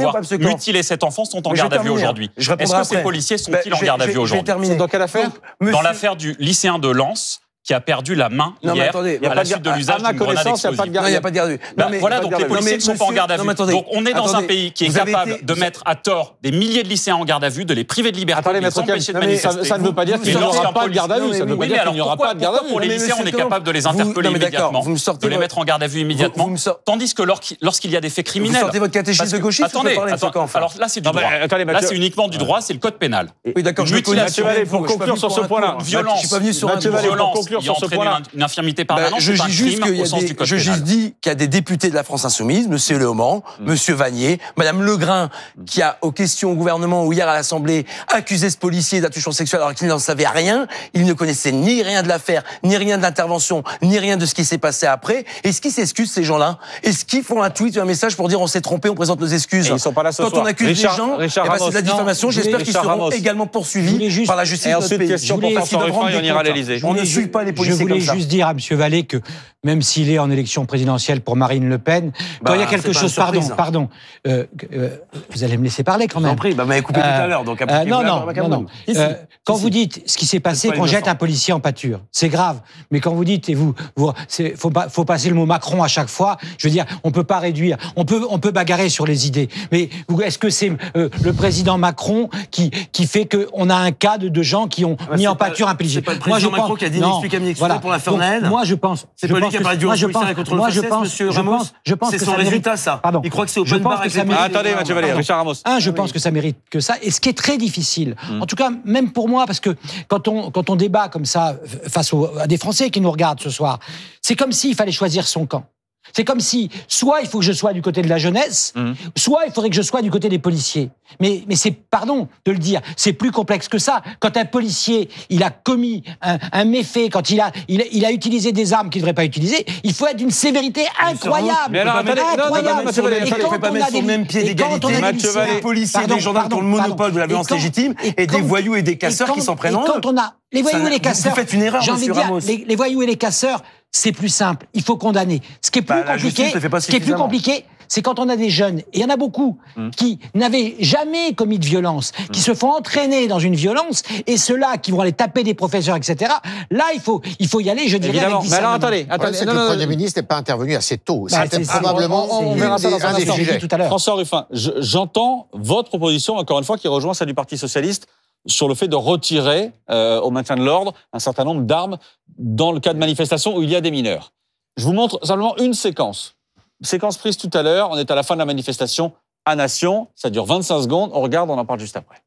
Speaker 1: mutilé cet enfant sont en garde à vue aujourd'hui? Est-ce que ces policiers sont-ils en garde à vue aujourd'hui?
Speaker 2: Dans quelle affaire?
Speaker 1: Dans l'affaire du lycéen de Lens qui a perdu la main non, hier attendez, à la suite de l'usage d'une grenade explosive.
Speaker 6: Il n'y a pas de garde à vue.
Speaker 1: Bah, voilà, donc les policiers ne sont pas en garde à vue. Donc on est dans un pays qui est capable de mettre à tort des milliers de lycéens en garde à vue, de les priver de liberté, de les empêcher de manifester.
Speaker 2: Ça ne veut pas dire qu'il n'y aura pas de garde à vue. Ça ne veut pas dire qu'il n'y aura pas de garde à vue.
Speaker 1: Pour les lycéens, on est capable de les interpeller immédiatement, de les mettre en garde à vue immédiatement, tandis que lorsqu'il y a des faits criminels...
Speaker 6: Vous sortez votre catéchisme de gauchiste.
Speaker 1: Attendez, alors là c'est du droit. Là c'est uniquement du droit, c'est le code pénal.
Speaker 6: Oui, d'accord, je
Speaker 1: mutilation.
Speaker 2: Pour conclure sur ce point-là.
Speaker 1: Violence. Je suis pas venu sur un violence qui a entraîné une infirmité permanente, c'est un crime au sens du code pénal.
Speaker 6: Je juste dis qu'il y a des députés de la France Insoumise, M. Léaumont, M. Vanier, Mme Legrain, qui a, aux questions au gouvernement ou hier à l'Assemblée, accusé ce policier d'attention sexuelle alors qu'il n'en savait rien. Il ne connaissait ni rien de l'affaire, ni rien de l'intervention, ni rien de ce qui s'est passé après. Est-ce qu'ils s'excusent, ces gens-là? Est-ce qu'ils font un tweet ou un message pour dire on s'est trompé, on présente nos excuses?
Speaker 2: Ils sont pas là ce
Speaker 6: Quand
Speaker 2: soir.
Speaker 6: on accuse
Speaker 2: Richard,
Speaker 6: des gens,
Speaker 2: Richard
Speaker 6: eh ben, c'est de la diffamation. J'espère qu'ils seront
Speaker 2: Ramos.
Speaker 6: également poursuivis juste, par la justice de notre pays.
Speaker 2: Question pour François Ruffin et on ira à l'Élysée.
Speaker 6: On ne suit pas les policiers comme ça.
Speaker 7: Je voulais juste dire à M. Vallée que même s'il est en élection présidentielle pour Marine Le Pen, bah, quand il y a quelque chose, pardon, pardon, euh, euh, vous allez me laisser parler quand même.
Speaker 6: Je vous en prie, bah, vous m'avez coupé euh, tout à l'heure, donc
Speaker 7: euh, non, non, non, non. Euh, quand vous dites ce qui s'est passé, qu'on jette un policier en pâture, c'est grave. Mais quand vous dites, et vous, vous c'est, faut pas, faut passer le mot Macron à chaque fois. Je veux dire, on peut pas réduire, on peut, on peut bagarrer sur les idées. Mais est-ce que c'est euh, le président Macron qui, qui fait qu'on a un cas de, de gens qui ont ah bah mis en pâture un policier?
Speaker 6: C'est pas le président moi, je Macron pense, qui a dit n'explique voilà. pour la Fernelle.
Speaker 7: Moi, je pense.
Speaker 6: C'est pas lui qui a parlé du
Speaker 7: moi, je pense,
Speaker 6: contre
Speaker 7: moi,
Speaker 6: le
Speaker 7: je
Speaker 6: F S,
Speaker 7: pense,
Speaker 6: monsieur
Speaker 7: je
Speaker 6: Ramos.
Speaker 7: pense, je pense
Speaker 6: c'est
Speaker 7: que
Speaker 6: son
Speaker 7: ça
Speaker 6: résultat,
Speaker 7: mérite,
Speaker 6: ça.
Speaker 7: Pardon.
Speaker 6: Il croit que c'est au
Speaker 7: je pense que ça mérite.
Speaker 2: Ah, attendez, Mathieu Vallée, Richard Ramos.
Speaker 7: Un, je pense que ça mérite que ça. Et ce qui est très difficile, en tout cas, même pour moi, parce que quand on, quand on débat comme ça face aux, à des Français qui nous regardent ce soir, c'est comme s'il fallait choisir son camp. C'est comme si, soit il faut que je sois du côté de la jeunesse, mmh. soit il faudrait que je sois du côté des policiers. Mais, mais c'est, pardon de le dire, c'est plus complexe que ça. Quand un policier, il a commis un, un méfait, quand il a, il, il a utilisé des armes qu'il ne devrait pas utiliser, il faut être d'une sévérité incroyable.
Speaker 2: Mais alors, attendez,
Speaker 7: incroyable.
Speaker 6: Il ne faut pas mettre sur le même pied d'égalité des policiers et des gendarmes qui ont le monopole de la violence légitime et des voyous et des casseurs qui s'en prennent en eux.
Speaker 7: Quand on a les voyous et les casseurs,
Speaker 6: vous faites une erreur, monsieur Ramos.
Speaker 7: Les voyous et les casseurs, c'est plus simple. Il faut condamner. Ce qui est plus bah, compliqué, ce qui est plus compliqué, c'est quand on a des jeunes, et il y en a beaucoup, mmh. qui n'avaient jamais commis de violence, mmh. qui se font entraîner dans une violence, et ceux-là qui vont aller taper des professeurs, et cetera. Là, il faut, il faut y aller, je dirais,
Speaker 2: évidemment.
Speaker 7: avec
Speaker 2: Mais alors, attendez, attendez.
Speaker 5: Ouais, non, que non, le Premier non, ministre n'est pas intervenu assez tôt.
Speaker 7: Bah,
Speaker 5: C'était probablement
Speaker 2: on, on verra ça dans un
Speaker 5: des sujets.
Speaker 2: Tout à l'heure. François Ruffin, j'entends votre proposition, encore une fois, qui rejoint celle du Parti socialiste, sur le fait de retirer euh, au maintien de l'ordre un certain nombre d'armes dans le cas de manifestations où il y a des mineurs. Je vous montre simplement une séquence. Séquence prise tout à l'heure, on est à la fin de la manifestation à Nation, ça dure vingt-cinq secondes, on regarde, on en parle juste après.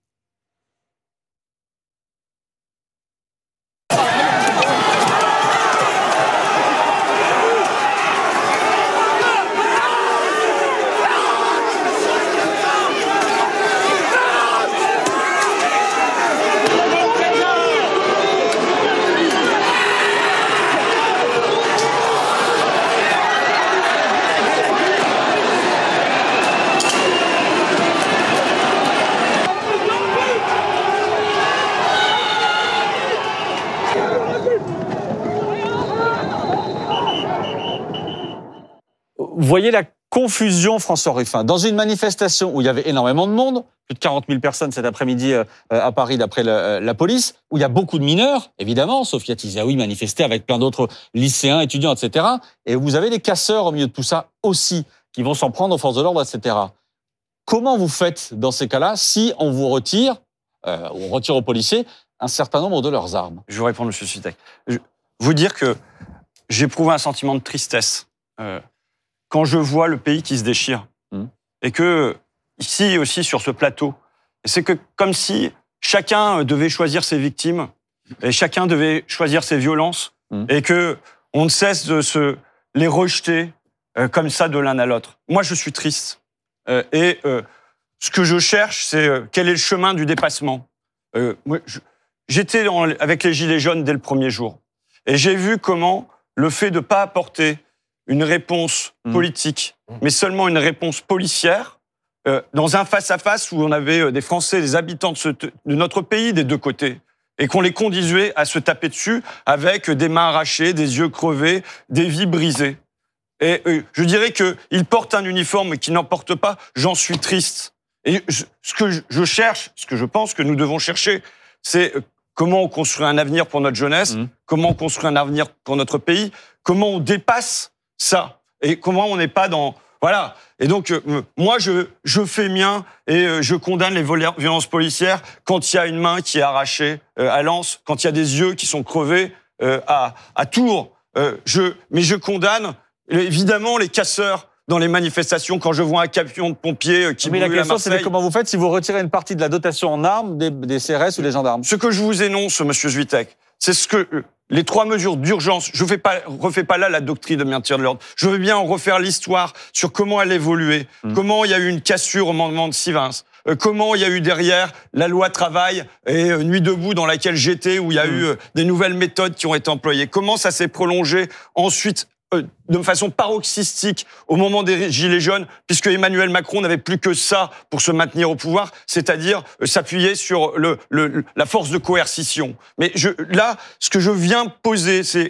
Speaker 2: Vous voyez la confusion, François Ruffin. Dans une manifestation où il y avait énormément de monde, plus de quarante mille personnes cet après-midi à Paris d'après la, la police, où il y a beaucoup de mineurs, évidemment, Sofia Tizaoui manifestait avec plein d'autres lycéens, étudiants, et cetera. Et vous avez des casseurs au milieu de tout ça aussi, qui vont s'en prendre aux forces de l'ordre, et cetera. Comment vous faites dans ces cas-là si on vous retire, euh, on retire aux policiers un certain nombre de leurs armes?
Speaker 22: Je vais répondre, M. Sutek. Je vous dire que j'éprouve un sentiment de tristesse euh, quand je vois le pays qui se déchire. Mmh. Et que, ici aussi, sur ce plateau, c'est que comme si chacun devait choisir ses victimes, et chacun devait choisir ses violences, mmh. et que on ne cesse de se les rejeter euh, comme ça de l'un à l'autre. Moi, je suis triste. Euh, et euh, ce que je cherche, c'est euh, quel est le chemin du dépassement. Euh, moi, je, j'étais dans, avec les Gilets jaunes dès le premier jour. Et j'ai vu comment le fait de ne pas apporter une réponse politique, mmh. mais seulement une réponse policière, euh, dans un face-à-face où on avait des Français, des habitants de, ce, de notre pays des deux côtés, et qu'on les conduisait à se taper dessus avec des mains arrachées, des yeux crevés, des vies brisées. Et euh, je dirais qu'ils portent un uniforme qui n'en porte pas, j'en suis triste. Et je, ce que je cherche, ce que je pense que nous devons chercher, c'est comment on construit un avenir pour notre jeunesse, mmh. comment on construit un avenir pour notre pays, comment on dépasse ça, et comment on n'est pas dans... Voilà. Et donc, euh, moi, je, je fais mien et euh, je condamne les violences policières quand il y a une main qui est arrachée euh, à Lens, quand il y a des yeux qui sont crevés euh, à, à Tours. Euh, je, mais je condamne évidemment les casseurs dans les manifestations quand je vois un camion de pompiers qui
Speaker 2: brûle à Marseille. Mais la question, c'est comment vous faites si vous retirez une partie de la dotation en armes des, des C R S ou des gendarmes?
Speaker 22: Ce que je vous énonce, monsieur Zuitech, c'est ce que... Les trois mesures d'urgence, je ne refais pas là la doctrine de maintien de l'ordre. Je veux bien en refaire l'histoire sur comment elle évoluait, mmh. comment il y a eu une cassure au moment de Sivins, euh, comment il y a eu derrière la loi travail et euh, Nuit debout dans laquelle j'étais, où il y a mmh. eu euh, des nouvelles méthodes qui ont été employées. Comment ça s'est prolongé ensuite euh, de façon paroxystique au moment des Gilets jaunes, puisque Emmanuel Macron n'avait plus que ça pour se maintenir au pouvoir, c'est-à-dire euh, s'appuyer sur le, le, la force de coercition. Mais je, là, ce que je viens poser, c'est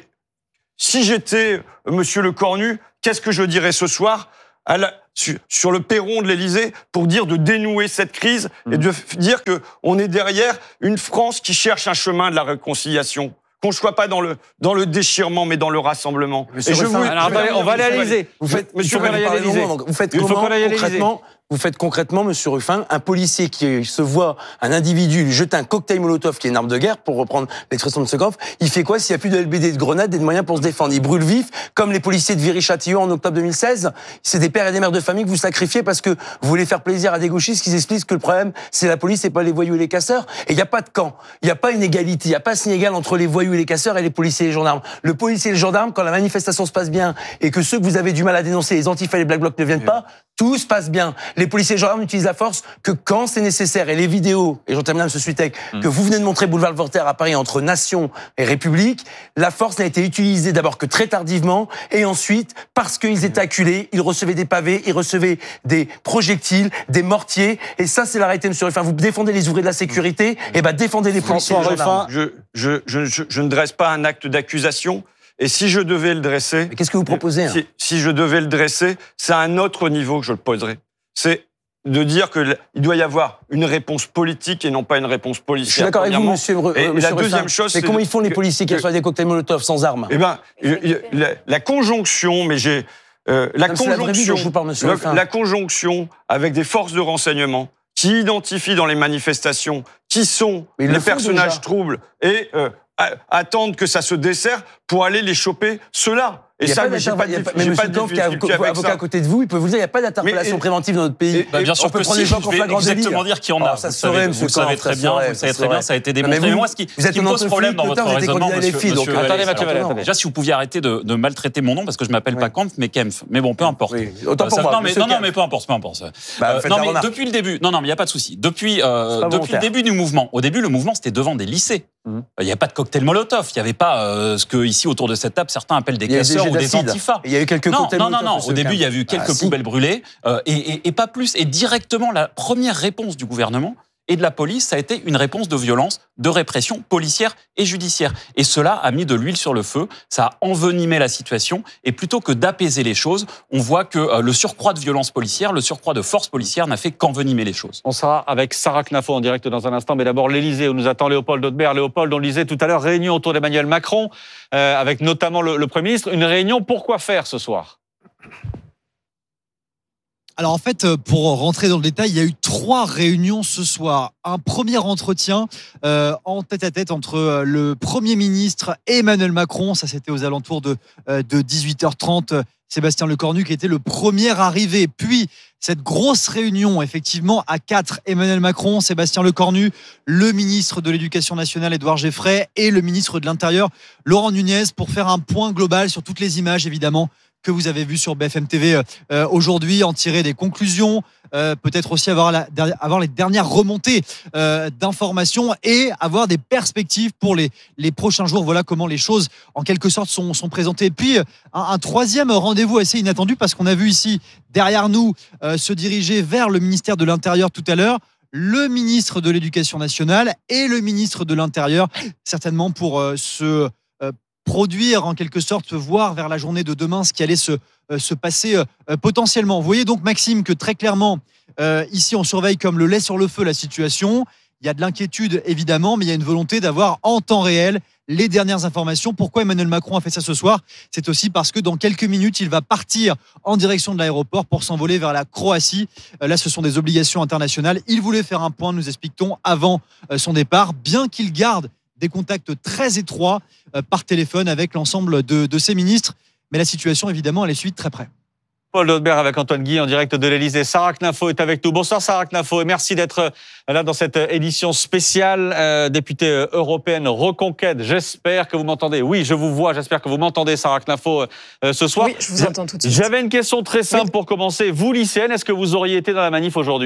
Speaker 22: si j'étais euh, Monsieur Lecornu, qu'est-ce que je dirais ce soir à la, sur, sur le perron de l'Élysée pour dire de dénouer cette crise mmh. et de dire que on est derrière une France qui cherche un chemin de la réconciliation. Qu'on ne soit pas dans le, dans le déchirement, mais dans le rassemblement.
Speaker 6: Monsieur et je vous, alors,
Speaker 22: je
Speaker 2: on va aller à l'Élysée.
Speaker 6: Vous faites, Monsieur Ruffin, vous faites comment concrètement, vous faites concrètement, Monsieur Ruffin, un policier qui se voit un individu lui jeter un cocktail Molotov qui est une arme de guerre, pour reprendre l'expression de Sekov, il fait quoi s'il n'y a plus de L B D, de grenades et de moyens pour se défendre? Il brûle vif, comme les policiers de Viry-Châtillon en octobre deux mille seize. C'est des pères et des mères de famille que vous sacrifiez parce que vous voulez faire plaisir à des gauchistes qui expliquent que le problème, c'est la police et pas les voyous et les casseurs. Et il n'y a pas de camp. Il n'y a pas une égalité. Il n'y a pas signe égal entre les voyous et les casseurs et les policiers et les gendarmes. Le policier et le gendarme, quand la manifestation se passe bien et que ceux que vous avez du mal à dénoncer, les antifas et les black blocs ne viennent oui. pas, tout se passe bien. Les policiers et les gendarmes utilisent la force que quand c'est nécessaire. Et les vidéos, et j'en termine M. Suitech, mmh. que vous venez de montrer boulevard Voltaire à Paris entre nation et république, la force n'a été utilisée d'abord que très tardivement et ensuite parce qu'ils étaient acculés, ils recevaient des pavés, ils recevaient des projectiles, des mortiers. Et ça, c'est l'arrêté, M. Ruffin. Vous défendez les ouvriers de la sécurité, et ben défendez les policiers et les gendarmes.
Speaker 22: Je, je, je, je, je ne dresse pas un acte d'accusation. Et si je devais le dresser...
Speaker 6: Mais qu'est-ce que vous proposez hein
Speaker 22: si, si je devais le dresser, c'est à un autre niveau que je le poserais. C'est de dire qu'il doit y avoir une réponse politique et non pas une réponse policière.
Speaker 6: Je suis d'accord avec vous, monsieur,
Speaker 22: et,
Speaker 6: monsieur
Speaker 22: et la
Speaker 6: Ruffin.
Speaker 22: deuxième chose,
Speaker 6: c'est comment ils font les policiers qui reçoivent des cocktails Molotov sans armes?
Speaker 22: Eh ben, la, la conjonction, mais j'ai... Euh, la, conjonction,
Speaker 6: la, parle,
Speaker 22: la, la conjonction avec des forces de renseignement qui identifient dans les manifestations qui sont les personnages troubles et euh, attendent que ça se dessert pour aller les choper, ceux-là. Et ça, mais j'ai pas de
Speaker 6: Mais M. Goff, qui est avocat à côté de vous, il peut vous dire, il n'y a pas d'interpellation préventive dans notre pays.
Speaker 1: Et, bah bien sûr que si, je vais exactement dire qu'il y en a.
Speaker 6: Ça serait,
Speaker 1: vous le savez très bien, vous le savez très bien, ça a été démontré. Mais moi, ce qui me pose problème dans votre raisonnement, monsieur...
Speaker 22: Attendez, Mathieu Vallet.
Speaker 1: Déjà, si vous pouviez arrêter de maltraiter mon nom, parce que je ne m'appelle pas Kampf, mais Kempf. Mais bon, peu importe.
Speaker 6: Autant pour moi,
Speaker 1: Non, non, mais peu importe, peu importe. Non, mais depuis le début, non, non, mais il n'y a pas de souci. Depuis le début du mouvement, au début, le mouvement, c'était devant des lycées. Il n'y a pas de cocktail Molotov, il n'y avait pas ce que, ici, autour de cette table, certains appellent des casseurs ou des antifas.
Speaker 6: Il y a eu quelques
Speaker 1: non, non, non, non. Au début, il y a eu quelques
Speaker 6: ah,
Speaker 1: poubelles si. brûlées euh, et, et, et pas plus. Et directement, la première réponse du gouvernement et de la police, ça a été une réponse de violence, de répression policière et judiciaire. Et cela a mis de l'huile sur le feu, ça a envenimé la situation. Et plutôt que d'apaiser les choses, on voit que euh, le surcroît de violence policière, le surcroît de force policière n'a fait qu'envenimer les choses.
Speaker 2: On sera avec Sarah Knafo en direct dans un instant, mais d'abord l'Élysée où nous attend Léopold Haudebert. Léopold, on le disait tout à l'heure, réunion autour d'Emmanuel Macron, euh, avec notamment le, le Premier ministre. Une réunion, pourquoi faire ce soir ?
Speaker 3: Alors en fait, pour rentrer dans le détail, il y a eu trois réunions ce soir. Un premier entretien euh, en tête-à-tête entre le Premier ministre et Emmanuel Macron. Ça, c'était aux alentours de, de dix-huit heures trente. Sébastien Lecornu qui était le premier arrivé. Puis cette grosse réunion, effectivement, à quatre, Emmanuel Macron, Sébastien Lecornu, le ministre de l'Éducation nationale, Édouard Geffray, et le ministre de l'Intérieur, Laurent Nunez, pour faire un point global sur toutes les images, évidemment, que vous avez vues sur B F M T V euh, aujourd'hui, en tirer des conclusions, euh, peut-être aussi avoir, la, avoir les dernières remontées euh, d'informations et avoir des perspectives pour les, les prochains jours. Voilà comment les choses, en quelque sorte, sont, sont présentées. Et puis, un, un troisième rendez-vous assez inattendu, parce qu'on a vu ici, derrière nous, euh, se diriger vers le ministère de l'Intérieur tout à l'heure, le ministre de l'Éducation nationale et le ministre de l'Intérieur, certainement pour euh, se euh, produire, en quelque sorte, voir vers la journée de demain ce qui allait se, euh, se passer euh, potentiellement. Vous voyez donc, Maxime, que très clairement, euh, ici, on surveille comme le lait sur le feu la situation. Il y a de l'inquiétude, évidemment, mais il y a une volonté d'avoir en temps réel les dernières informations. Pourquoi Emmanuel Macron a fait ça ce soir? C'est aussi parce que dans quelques minutes, il va partir en direction de l'aéroport pour s'envoler vers la Croatie. Là, ce sont des obligations internationales. Il voulait faire un point, nous explique-t-on, avant son départ, bien qu'il garde des contacts très étroits par téléphone avec l'ensemble de, de ses ministres. Mais la situation, évidemment, elle est suivie de très près.
Speaker 2: Paul Daubert avec Antoine Guy en direct de l'Elysée. Sarah Knafo est avec nous. Bonsoir Sarah Knafo et merci d'être là dans cette édition spéciale. Euh, députée européenne Reconquête, j'espère que vous m'entendez. Oui, je vous vois, j'espère que vous m'entendez Sarah Knafo euh, ce soir.
Speaker 8: Oui, je vous entends tout de suite.
Speaker 2: J'avais une question très simple
Speaker 8: oui.
Speaker 2: pour commencer. Vous, lycéenne, est-ce que vous auriez été dans la manif aujourd'hui ?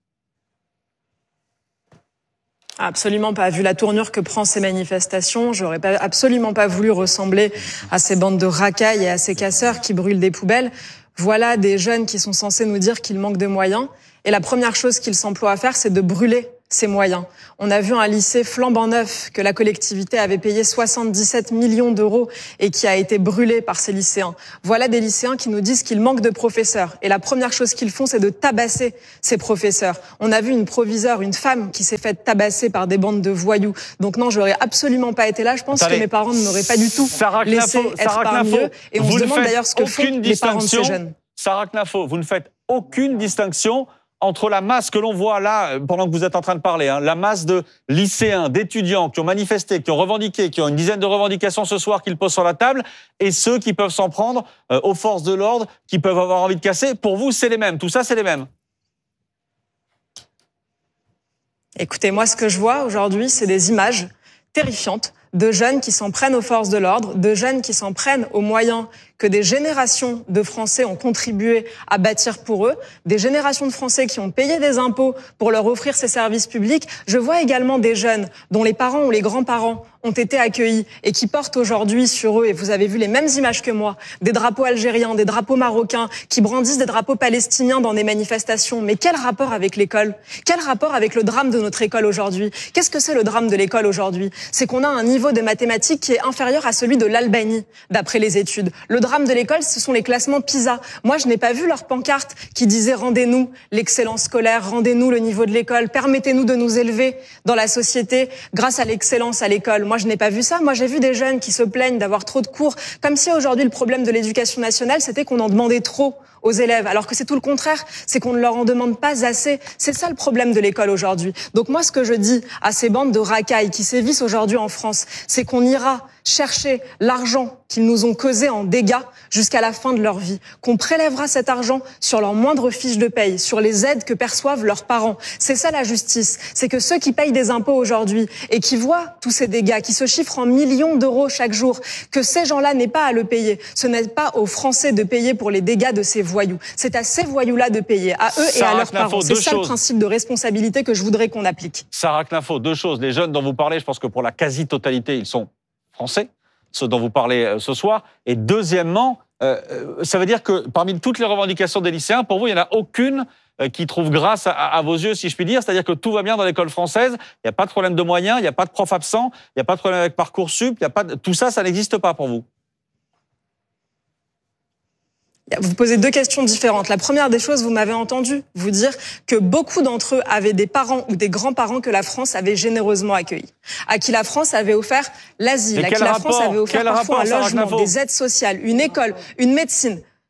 Speaker 8: Absolument pas. Vu la tournure que prend ces manifestations, j'aurais pas, absolument pas voulu ressembler à ces bandes de racailles et à ces casseurs qui brûlent des poubelles. Voilà des jeunes qui sont censés nous dire qu'ils manquent de moyens. Et la première chose qu'ils s'emploient à faire, c'est de brûler ces moyens. On a vu un lycée flambant neuf que la collectivité avait payé soixante-dix-sept millions d'euros et qui a été brûlé par ces lycéens. Voilà des lycéens qui nous disent qu'ils manquent de professeurs. Et la première chose qu'ils font, c'est de tabasser ces professeurs. On a vu une proviseure, une femme qui s'est faite tabasser par des bandes de voyous. Donc non, j'aurais absolument pas été là. Je pense Attendez. que mes parents ne m'auraient pas du tout
Speaker 2: Sarah
Speaker 8: laissé
Speaker 2: Knafo,
Speaker 8: être
Speaker 2: Sarah
Speaker 8: parmi
Speaker 2: Knafo,
Speaker 8: eux. Et on se demande d'ailleurs ce que font les parents de ces jeunes.
Speaker 2: Sarah Knafo, vous ne faites aucune distinction entre la masse que l'on voit là, pendant que vous êtes en train de parler, hein, la masse de lycéens, d'étudiants qui ont manifesté, qui ont revendiqué, qui ont une dizaine de revendications ce soir qu'ils posent sur la table, et ceux qui peuvent s'en prendre euh, aux forces de l'ordre, qui peuvent avoir envie de casser. Pour vous, c'est les mêmes. Tout ça, c'est les mêmes.
Speaker 8: Écoutez, moi, ce que je vois aujourd'hui, c'est des images terrifiantes de jeunes qui s'en prennent aux forces de l'ordre, de jeunes qui s'en prennent aux moyens que des générations de Français ont contribué à bâtir pour eux, des générations de Français qui ont payé des impôts pour leur offrir ces services publics. Je vois également des jeunes dont les parents ou les grands-parents ont été accueillis et qui portent aujourd'hui sur eux, et vous avez vu les mêmes images que moi, des drapeaux algériens, des drapeaux marocains, qui brandissent des drapeaux palestiniens dans des manifestations. Mais quel rapport avec l'école ? Quel rapport avec le drame de notre école aujourd'hui ? Qu'est-ce que c'est le drame de l'école aujourd'hui ? C'est qu'on a un niveau de mathématiques qui est inférieur à celui de l'Albanie, d'après les études. Le drame de l'école, ce sont les classements PISA. Moi, je n'ai pas vu leur pancarte qui disait « Rendez-nous l'excellence scolaire, rendez-nous le niveau de l'école, permettez-nous de nous élever dans la société grâce à l'excellence à l'école ». Moi, je n'ai pas vu ça. Moi, j'ai vu des jeunes qui se plaignent d'avoir trop de cours, comme si aujourd'hui, le problème de l'éducation nationale, c'était qu'on en demandait trop aux élèves, alors que c'est tout le contraire, c'est qu'on ne leur en demande pas assez. C'est ça le problème de l'école aujourd'hui. Donc moi, ce que je dis à ces bandes de racailles qui sévissent aujourd'hui en France, c'est qu'on ira chercher l'argent qu'ils nous ont causé en dégâts jusqu'à la fin de leur vie, qu'on prélèvera cet argent sur leur moindre fiche de paye, sur les aides que perçoivent leurs parents. C'est ça la justice, c'est que ceux qui payent des impôts aujourd'hui et qui voient tous ces dégâts, qui se chiffrent en millions d'euros chaque jour, que ces gens-là n'aient pas à le payer. Ce n'est pas aux Français de payer pour les dégâts de ces voyous. C'est à ces voyous-là de payer, à eux et à leurs parents. C'est ça le principe de responsabilité que je voudrais qu'on applique.
Speaker 2: Sarah Knafo, deux choses. Les jeunes dont vous parlez, je pense que pour la quasi-totalité, ils sont français, ceux dont vous parlez ce soir. Et deuxièmement, euh, ça veut dire que parmi toutes les revendications des lycéens, pour vous, il n'y en a aucune qui trouve grâce à, à vos yeux, si je puis dire. C'est-à-dire que tout va bien dans l'école française, il n'y a pas de problème de moyens, il n'y a pas de profs absents, il n'y a pas de problème avec Parcoursup, il y a pas de... tout ça, ça n'existe pas pour vous.
Speaker 8: Vous posez deux questions différentes. La première des choses, vous m'avez entendu vous dire que beaucoup d'entre eux avaient des parents ou des grands-parents que la France avait généreusement accueillis, à qui la France avait offert l'asile, à qui la France avait offert parfois un logement, des aides sociales, une école, une médecine.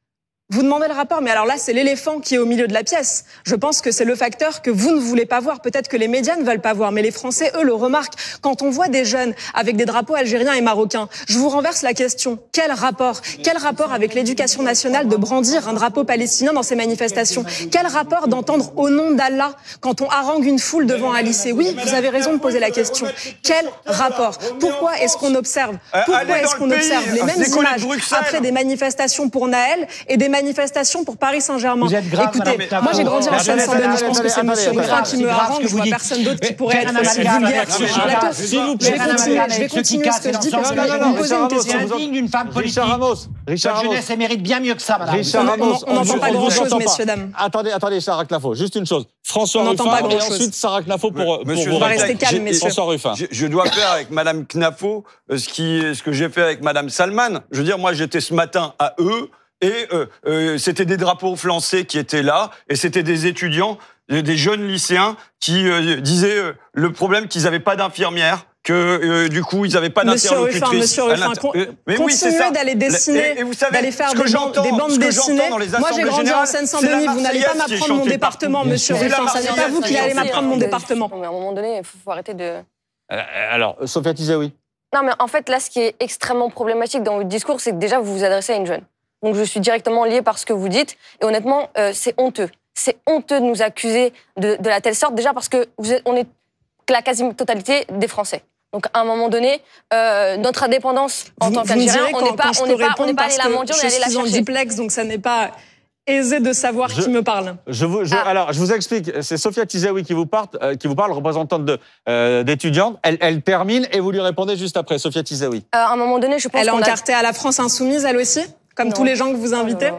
Speaker 8: Vous demandez le rapport, mais alors là, c'est l'éléphant qui est au milieu de la pièce. Je pense que c'est le facteur que vous ne voulez pas voir. Peut-être que les médias ne veulent pas voir, mais les Français, eux, le remarquent. Quand on voit des jeunes avec des drapeaux algériens et marocains, je vous renverse la question. Quel rapport? Quel rapport avec l'éducation nationale de brandir un drapeau palestinien dans ces manifestations? Quel rapport d'entendre au nom d'Allah quand on harangue une foule devant un lycée? Oui, vous avez raison de poser la question. Quel rapport? Pourquoi est-ce qu'on observe, pourquoi est-ce qu'on observe les mêmes images après des manifestations pour Naël et des manifestations pour Paris Saint-Germain? Écoutez, moi j'ai grandi en Seine-Saint-Denis, je pense que c'est monsieur Ruffin qui me harangue, je vois personne d'autre qui pourrait être aussi vulgaire sur ce plateau. Je vais continuer, je vais continuer ce que je dis parce que vous me posez une question.
Speaker 4: C'est indigne d'une femme politique.
Speaker 2: Richard Ramos, Richard
Speaker 4: La
Speaker 2: Ramos.
Speaker 4: jeunesse, elle mérite bien mieux que ça, madame.
Speaker 2: Richard Ramos,
Speaker 8: on n'entend pas grand-chose, messieurs, dames.
Speaker 2: Attendez, attendez, Sarah Knafo, juste une chose. François
Speaker 8: On n'entend
Speaker 2: Ruffin
Speaker 8: pas
Speaker 2: et
Speaker 8: grand-chose.
Speaker 2: ensuite Sarah Knafo pour, pour
Speaker 22: Monsieur
Speaker 2: vous
Speaker 8: On va
Speaker 22: Dantec,
Speaker 8: rester calme,
Speaker 22: j'ai-
Speaker 8: messieurs.
Speaker 2: François Ruffin.
Speaker 22: Je, je dois faire avec Madame Knafo euh, ce, qui, ce que j'ai fait avec Madame Salman. Je veux dire, moi, j'étais ce matin à eux et euh, euh, c'était des drapeaux flancés qui étaient là et c'était des étudiants, euh, des jeunes lycéens qui euh, disaient euh, le problème qu'ils n'avaient pas d'infirmières. Que euh, du coup ils n'avaient pas
Speaker 8: Monsieur
Speaker 22: d'interlocutrice.
Speaker 8: Ruffin, Monsieur
Speaker 22: à
Speaker 8: Ruffin,
Speaker 22: l'inter-
Speaker 8: con-
Speaker 22: Euh, mais oui, c'est
Speaker 8: continuez
Speaker 22: ça.
Speaker 8: d'aller dessiner,
Speaker 22: Et- et vous savez,
Speaker 8: d'aller faire
Speaker 22: ce que
Speaker 8: des, bandes,
Speaker 22: j'entends-
Speaker 8: des bandes
Speaker 22: ce que
Speaker 8: dessinées.
Speaker 22: j'entends dans les
Speaker 8: Moi, j'ai
Speaker 22: assemblées
Speaker 8: grandi en
Speaker 22: générales,
Speaker 8: Seine-Saint-Denis.
Speaker 22: c'est la
Speaker 8: Vous n'allez pas
Speaker 22: Marseillaise qui est
Speaker 8: m'apprendre mon
Speaker 22: chantée
Speaker 8: département,
Speaker 22: partout.
Speaker 8: Monsieur
Speaker 22: C'est la
Speaker 8: Ruffin. Ce n'est pas
Speaker 22: Marseillaise
Speaker 8: vous
Speaker 22: qui
Speaker 8: qui
Speaker 22: est
Speaker 8: allez
Speaker 22: chantée
Speaker 8: m'apprendre mon
Speaker 22: partout.
Speaker 8: département.
Speaker 21: Mais à un moment donné, il faut, faut arrêter de...
Speaker 2: Euh, Alors, Sophia Tizaoui.
Speaker 21: Non, mais en fait, là, ce qui est extrêmement problématique dans votre discours, c'est que déjà, vous vous adressez à une jeune. Donc, je suis directement liée par ce que vous dites. Et honnêtement, euh, c'est honteux. C'est honteux de nous accuser de, de la telle sorte, déjà parce que vous êtes, on est la quasi-totalité des Français. Donc, à un moment donné, euh, notre indépendance en
Speaker 8: Vous-
Speaker 21: tant
Speaker 8: vous me
Speaker 21: qu'Algérien,
Speaker 8: direz
Speaker 21: on
Speaker 8: quand-
Speaker 21: n'est pas,
Speaker 8: quand je
Speaker 21: on
Speaker 8: peux
Speaker 21: n'est pas, on
Speaker 8: répondre
Speaker 21: n'est pas allé
Speaker 8: parce
Speaker 21: la
Speaker 8: que
Speaker 21: mendier, on est allé la
Speaker 8: Je suis en
Speaker 21: chercher.
Speaker 8: duplex, donc ça n'est pas aisé de savoir
Speaker 2: Je-
Speaker 8: qui me parle.
Speaker 2: Je vous, je-
Speaker 21: Ah.
Speaker 2: Alors, je vous explique. C'est Sophia Tizaoui qui vous parle, euh, qui vous parle, représentante de, euh, d'étudiante. Elle, elle termine et vous lui répondez juste après. Sophia Tizaoui.
Speaker 21: Euh, à un moment donné, je pense
Speaker 8: Elle est
Speaker 21: qu'on a...
Speaker 8: encartée à la France Insoumise, elle aussi? Comme
Speaker 21: Non.
Speaker 8: tous les gens que vous invitez?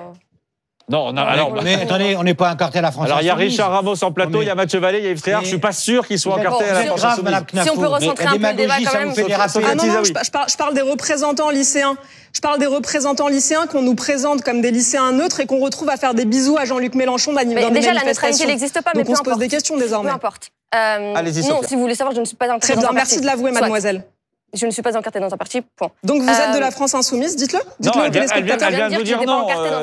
Speaker 2: Non, non. Alors,
Speaker 4: mais attendez, on n'est pas incarté à la France.
Speaker 2: alors il y a
Speaker 4: Insoumise.
Speaker 2: Richard Ramos en plateau,
Speaker 4: Non, mais-
Speaker 2: il y a Mathieu Vallée, il y a Yves Tréhard.
Speaker 4: Mais-
Speaker 2: Je suis pas sûr qu'ils soient
Speaker 4: Vous êtes-
Speaker 2: encartés à la
Speaker 4: vous êtes
Speaker 2: France
Speaker 4: grave,
Speaker 2: Insoumise.
Speaker 4: Madame Knafo.
Speaker 21: Si on peut
Speaker 4: Mais
Speaker 21: recentrer
Speaker 4: la
Speaker 21: un peu le débat,
Speaker 4: démagogie,
Speaker 21: quand
Speaker 4: ça
Speaker 21: même.
Speaker 4: vous fait
Speaker 2: Sophia-
Speaker 4: déraper.
Speaker 2: Sophia
Speaker 8: Ah non, non,
Speaker 2: Tizaoui.
Speaker 8: je, je parle, je parle des représentants lycéens. Je parle des représentants lycéens qu'on nous présente comme des lycéens neutres et qu'on retrouve à faire des bisous à Jean-Luc Mélenchon dans
Speaker 21: Mais
Speaker 8: des
Speaker 21: déjà, la
Speaker 8: manifestations.
Speaker 21: neutralité n'existe pas, mais
Speaker 8: Donc
Speaker 21: peu
Speaker 8: on se pose
Speaker 21: importe.
Speaker 8: des questions désormais.
Speaker 21: Peu importe. Euh,
Speaker 2: Allez-y,
Speaker 21: non,
Speaker 2: Sophia.
Speaker 21: si vous voulez savoir, je ne suis pas encartée
Speaker 8: Très
Speaker 21: dans
Speaker 8: bien,
Speaker 21: un
Speaker 8: merci
Speaker 21: parti.
Speaker 8: de l'avouer,
Speaker 21: Soit.
Speaker 8: mademoiselle.
Speaker 21: Je ne suis pas encartée dans un parti, point.
Speaker 8: Donc vous
Speaker 21: Euh,
Speaker 8: êtes de la France Insoumise, dites-le. Dites-le
Speaker 2: Non,
Speaker 8: aux
Speaker 2: elle vient- elle vient-
Speaker 8: téléspectateurs.
Speaker 2: elle vient de
Speaker 21: dire
Speaker 2: vous
Speaker 21: qu'il
Speaker 2: dire
Speaker 21: n'était pas
Speaker 2: non.
Speaker 21: encarté
Speaker 2: euh,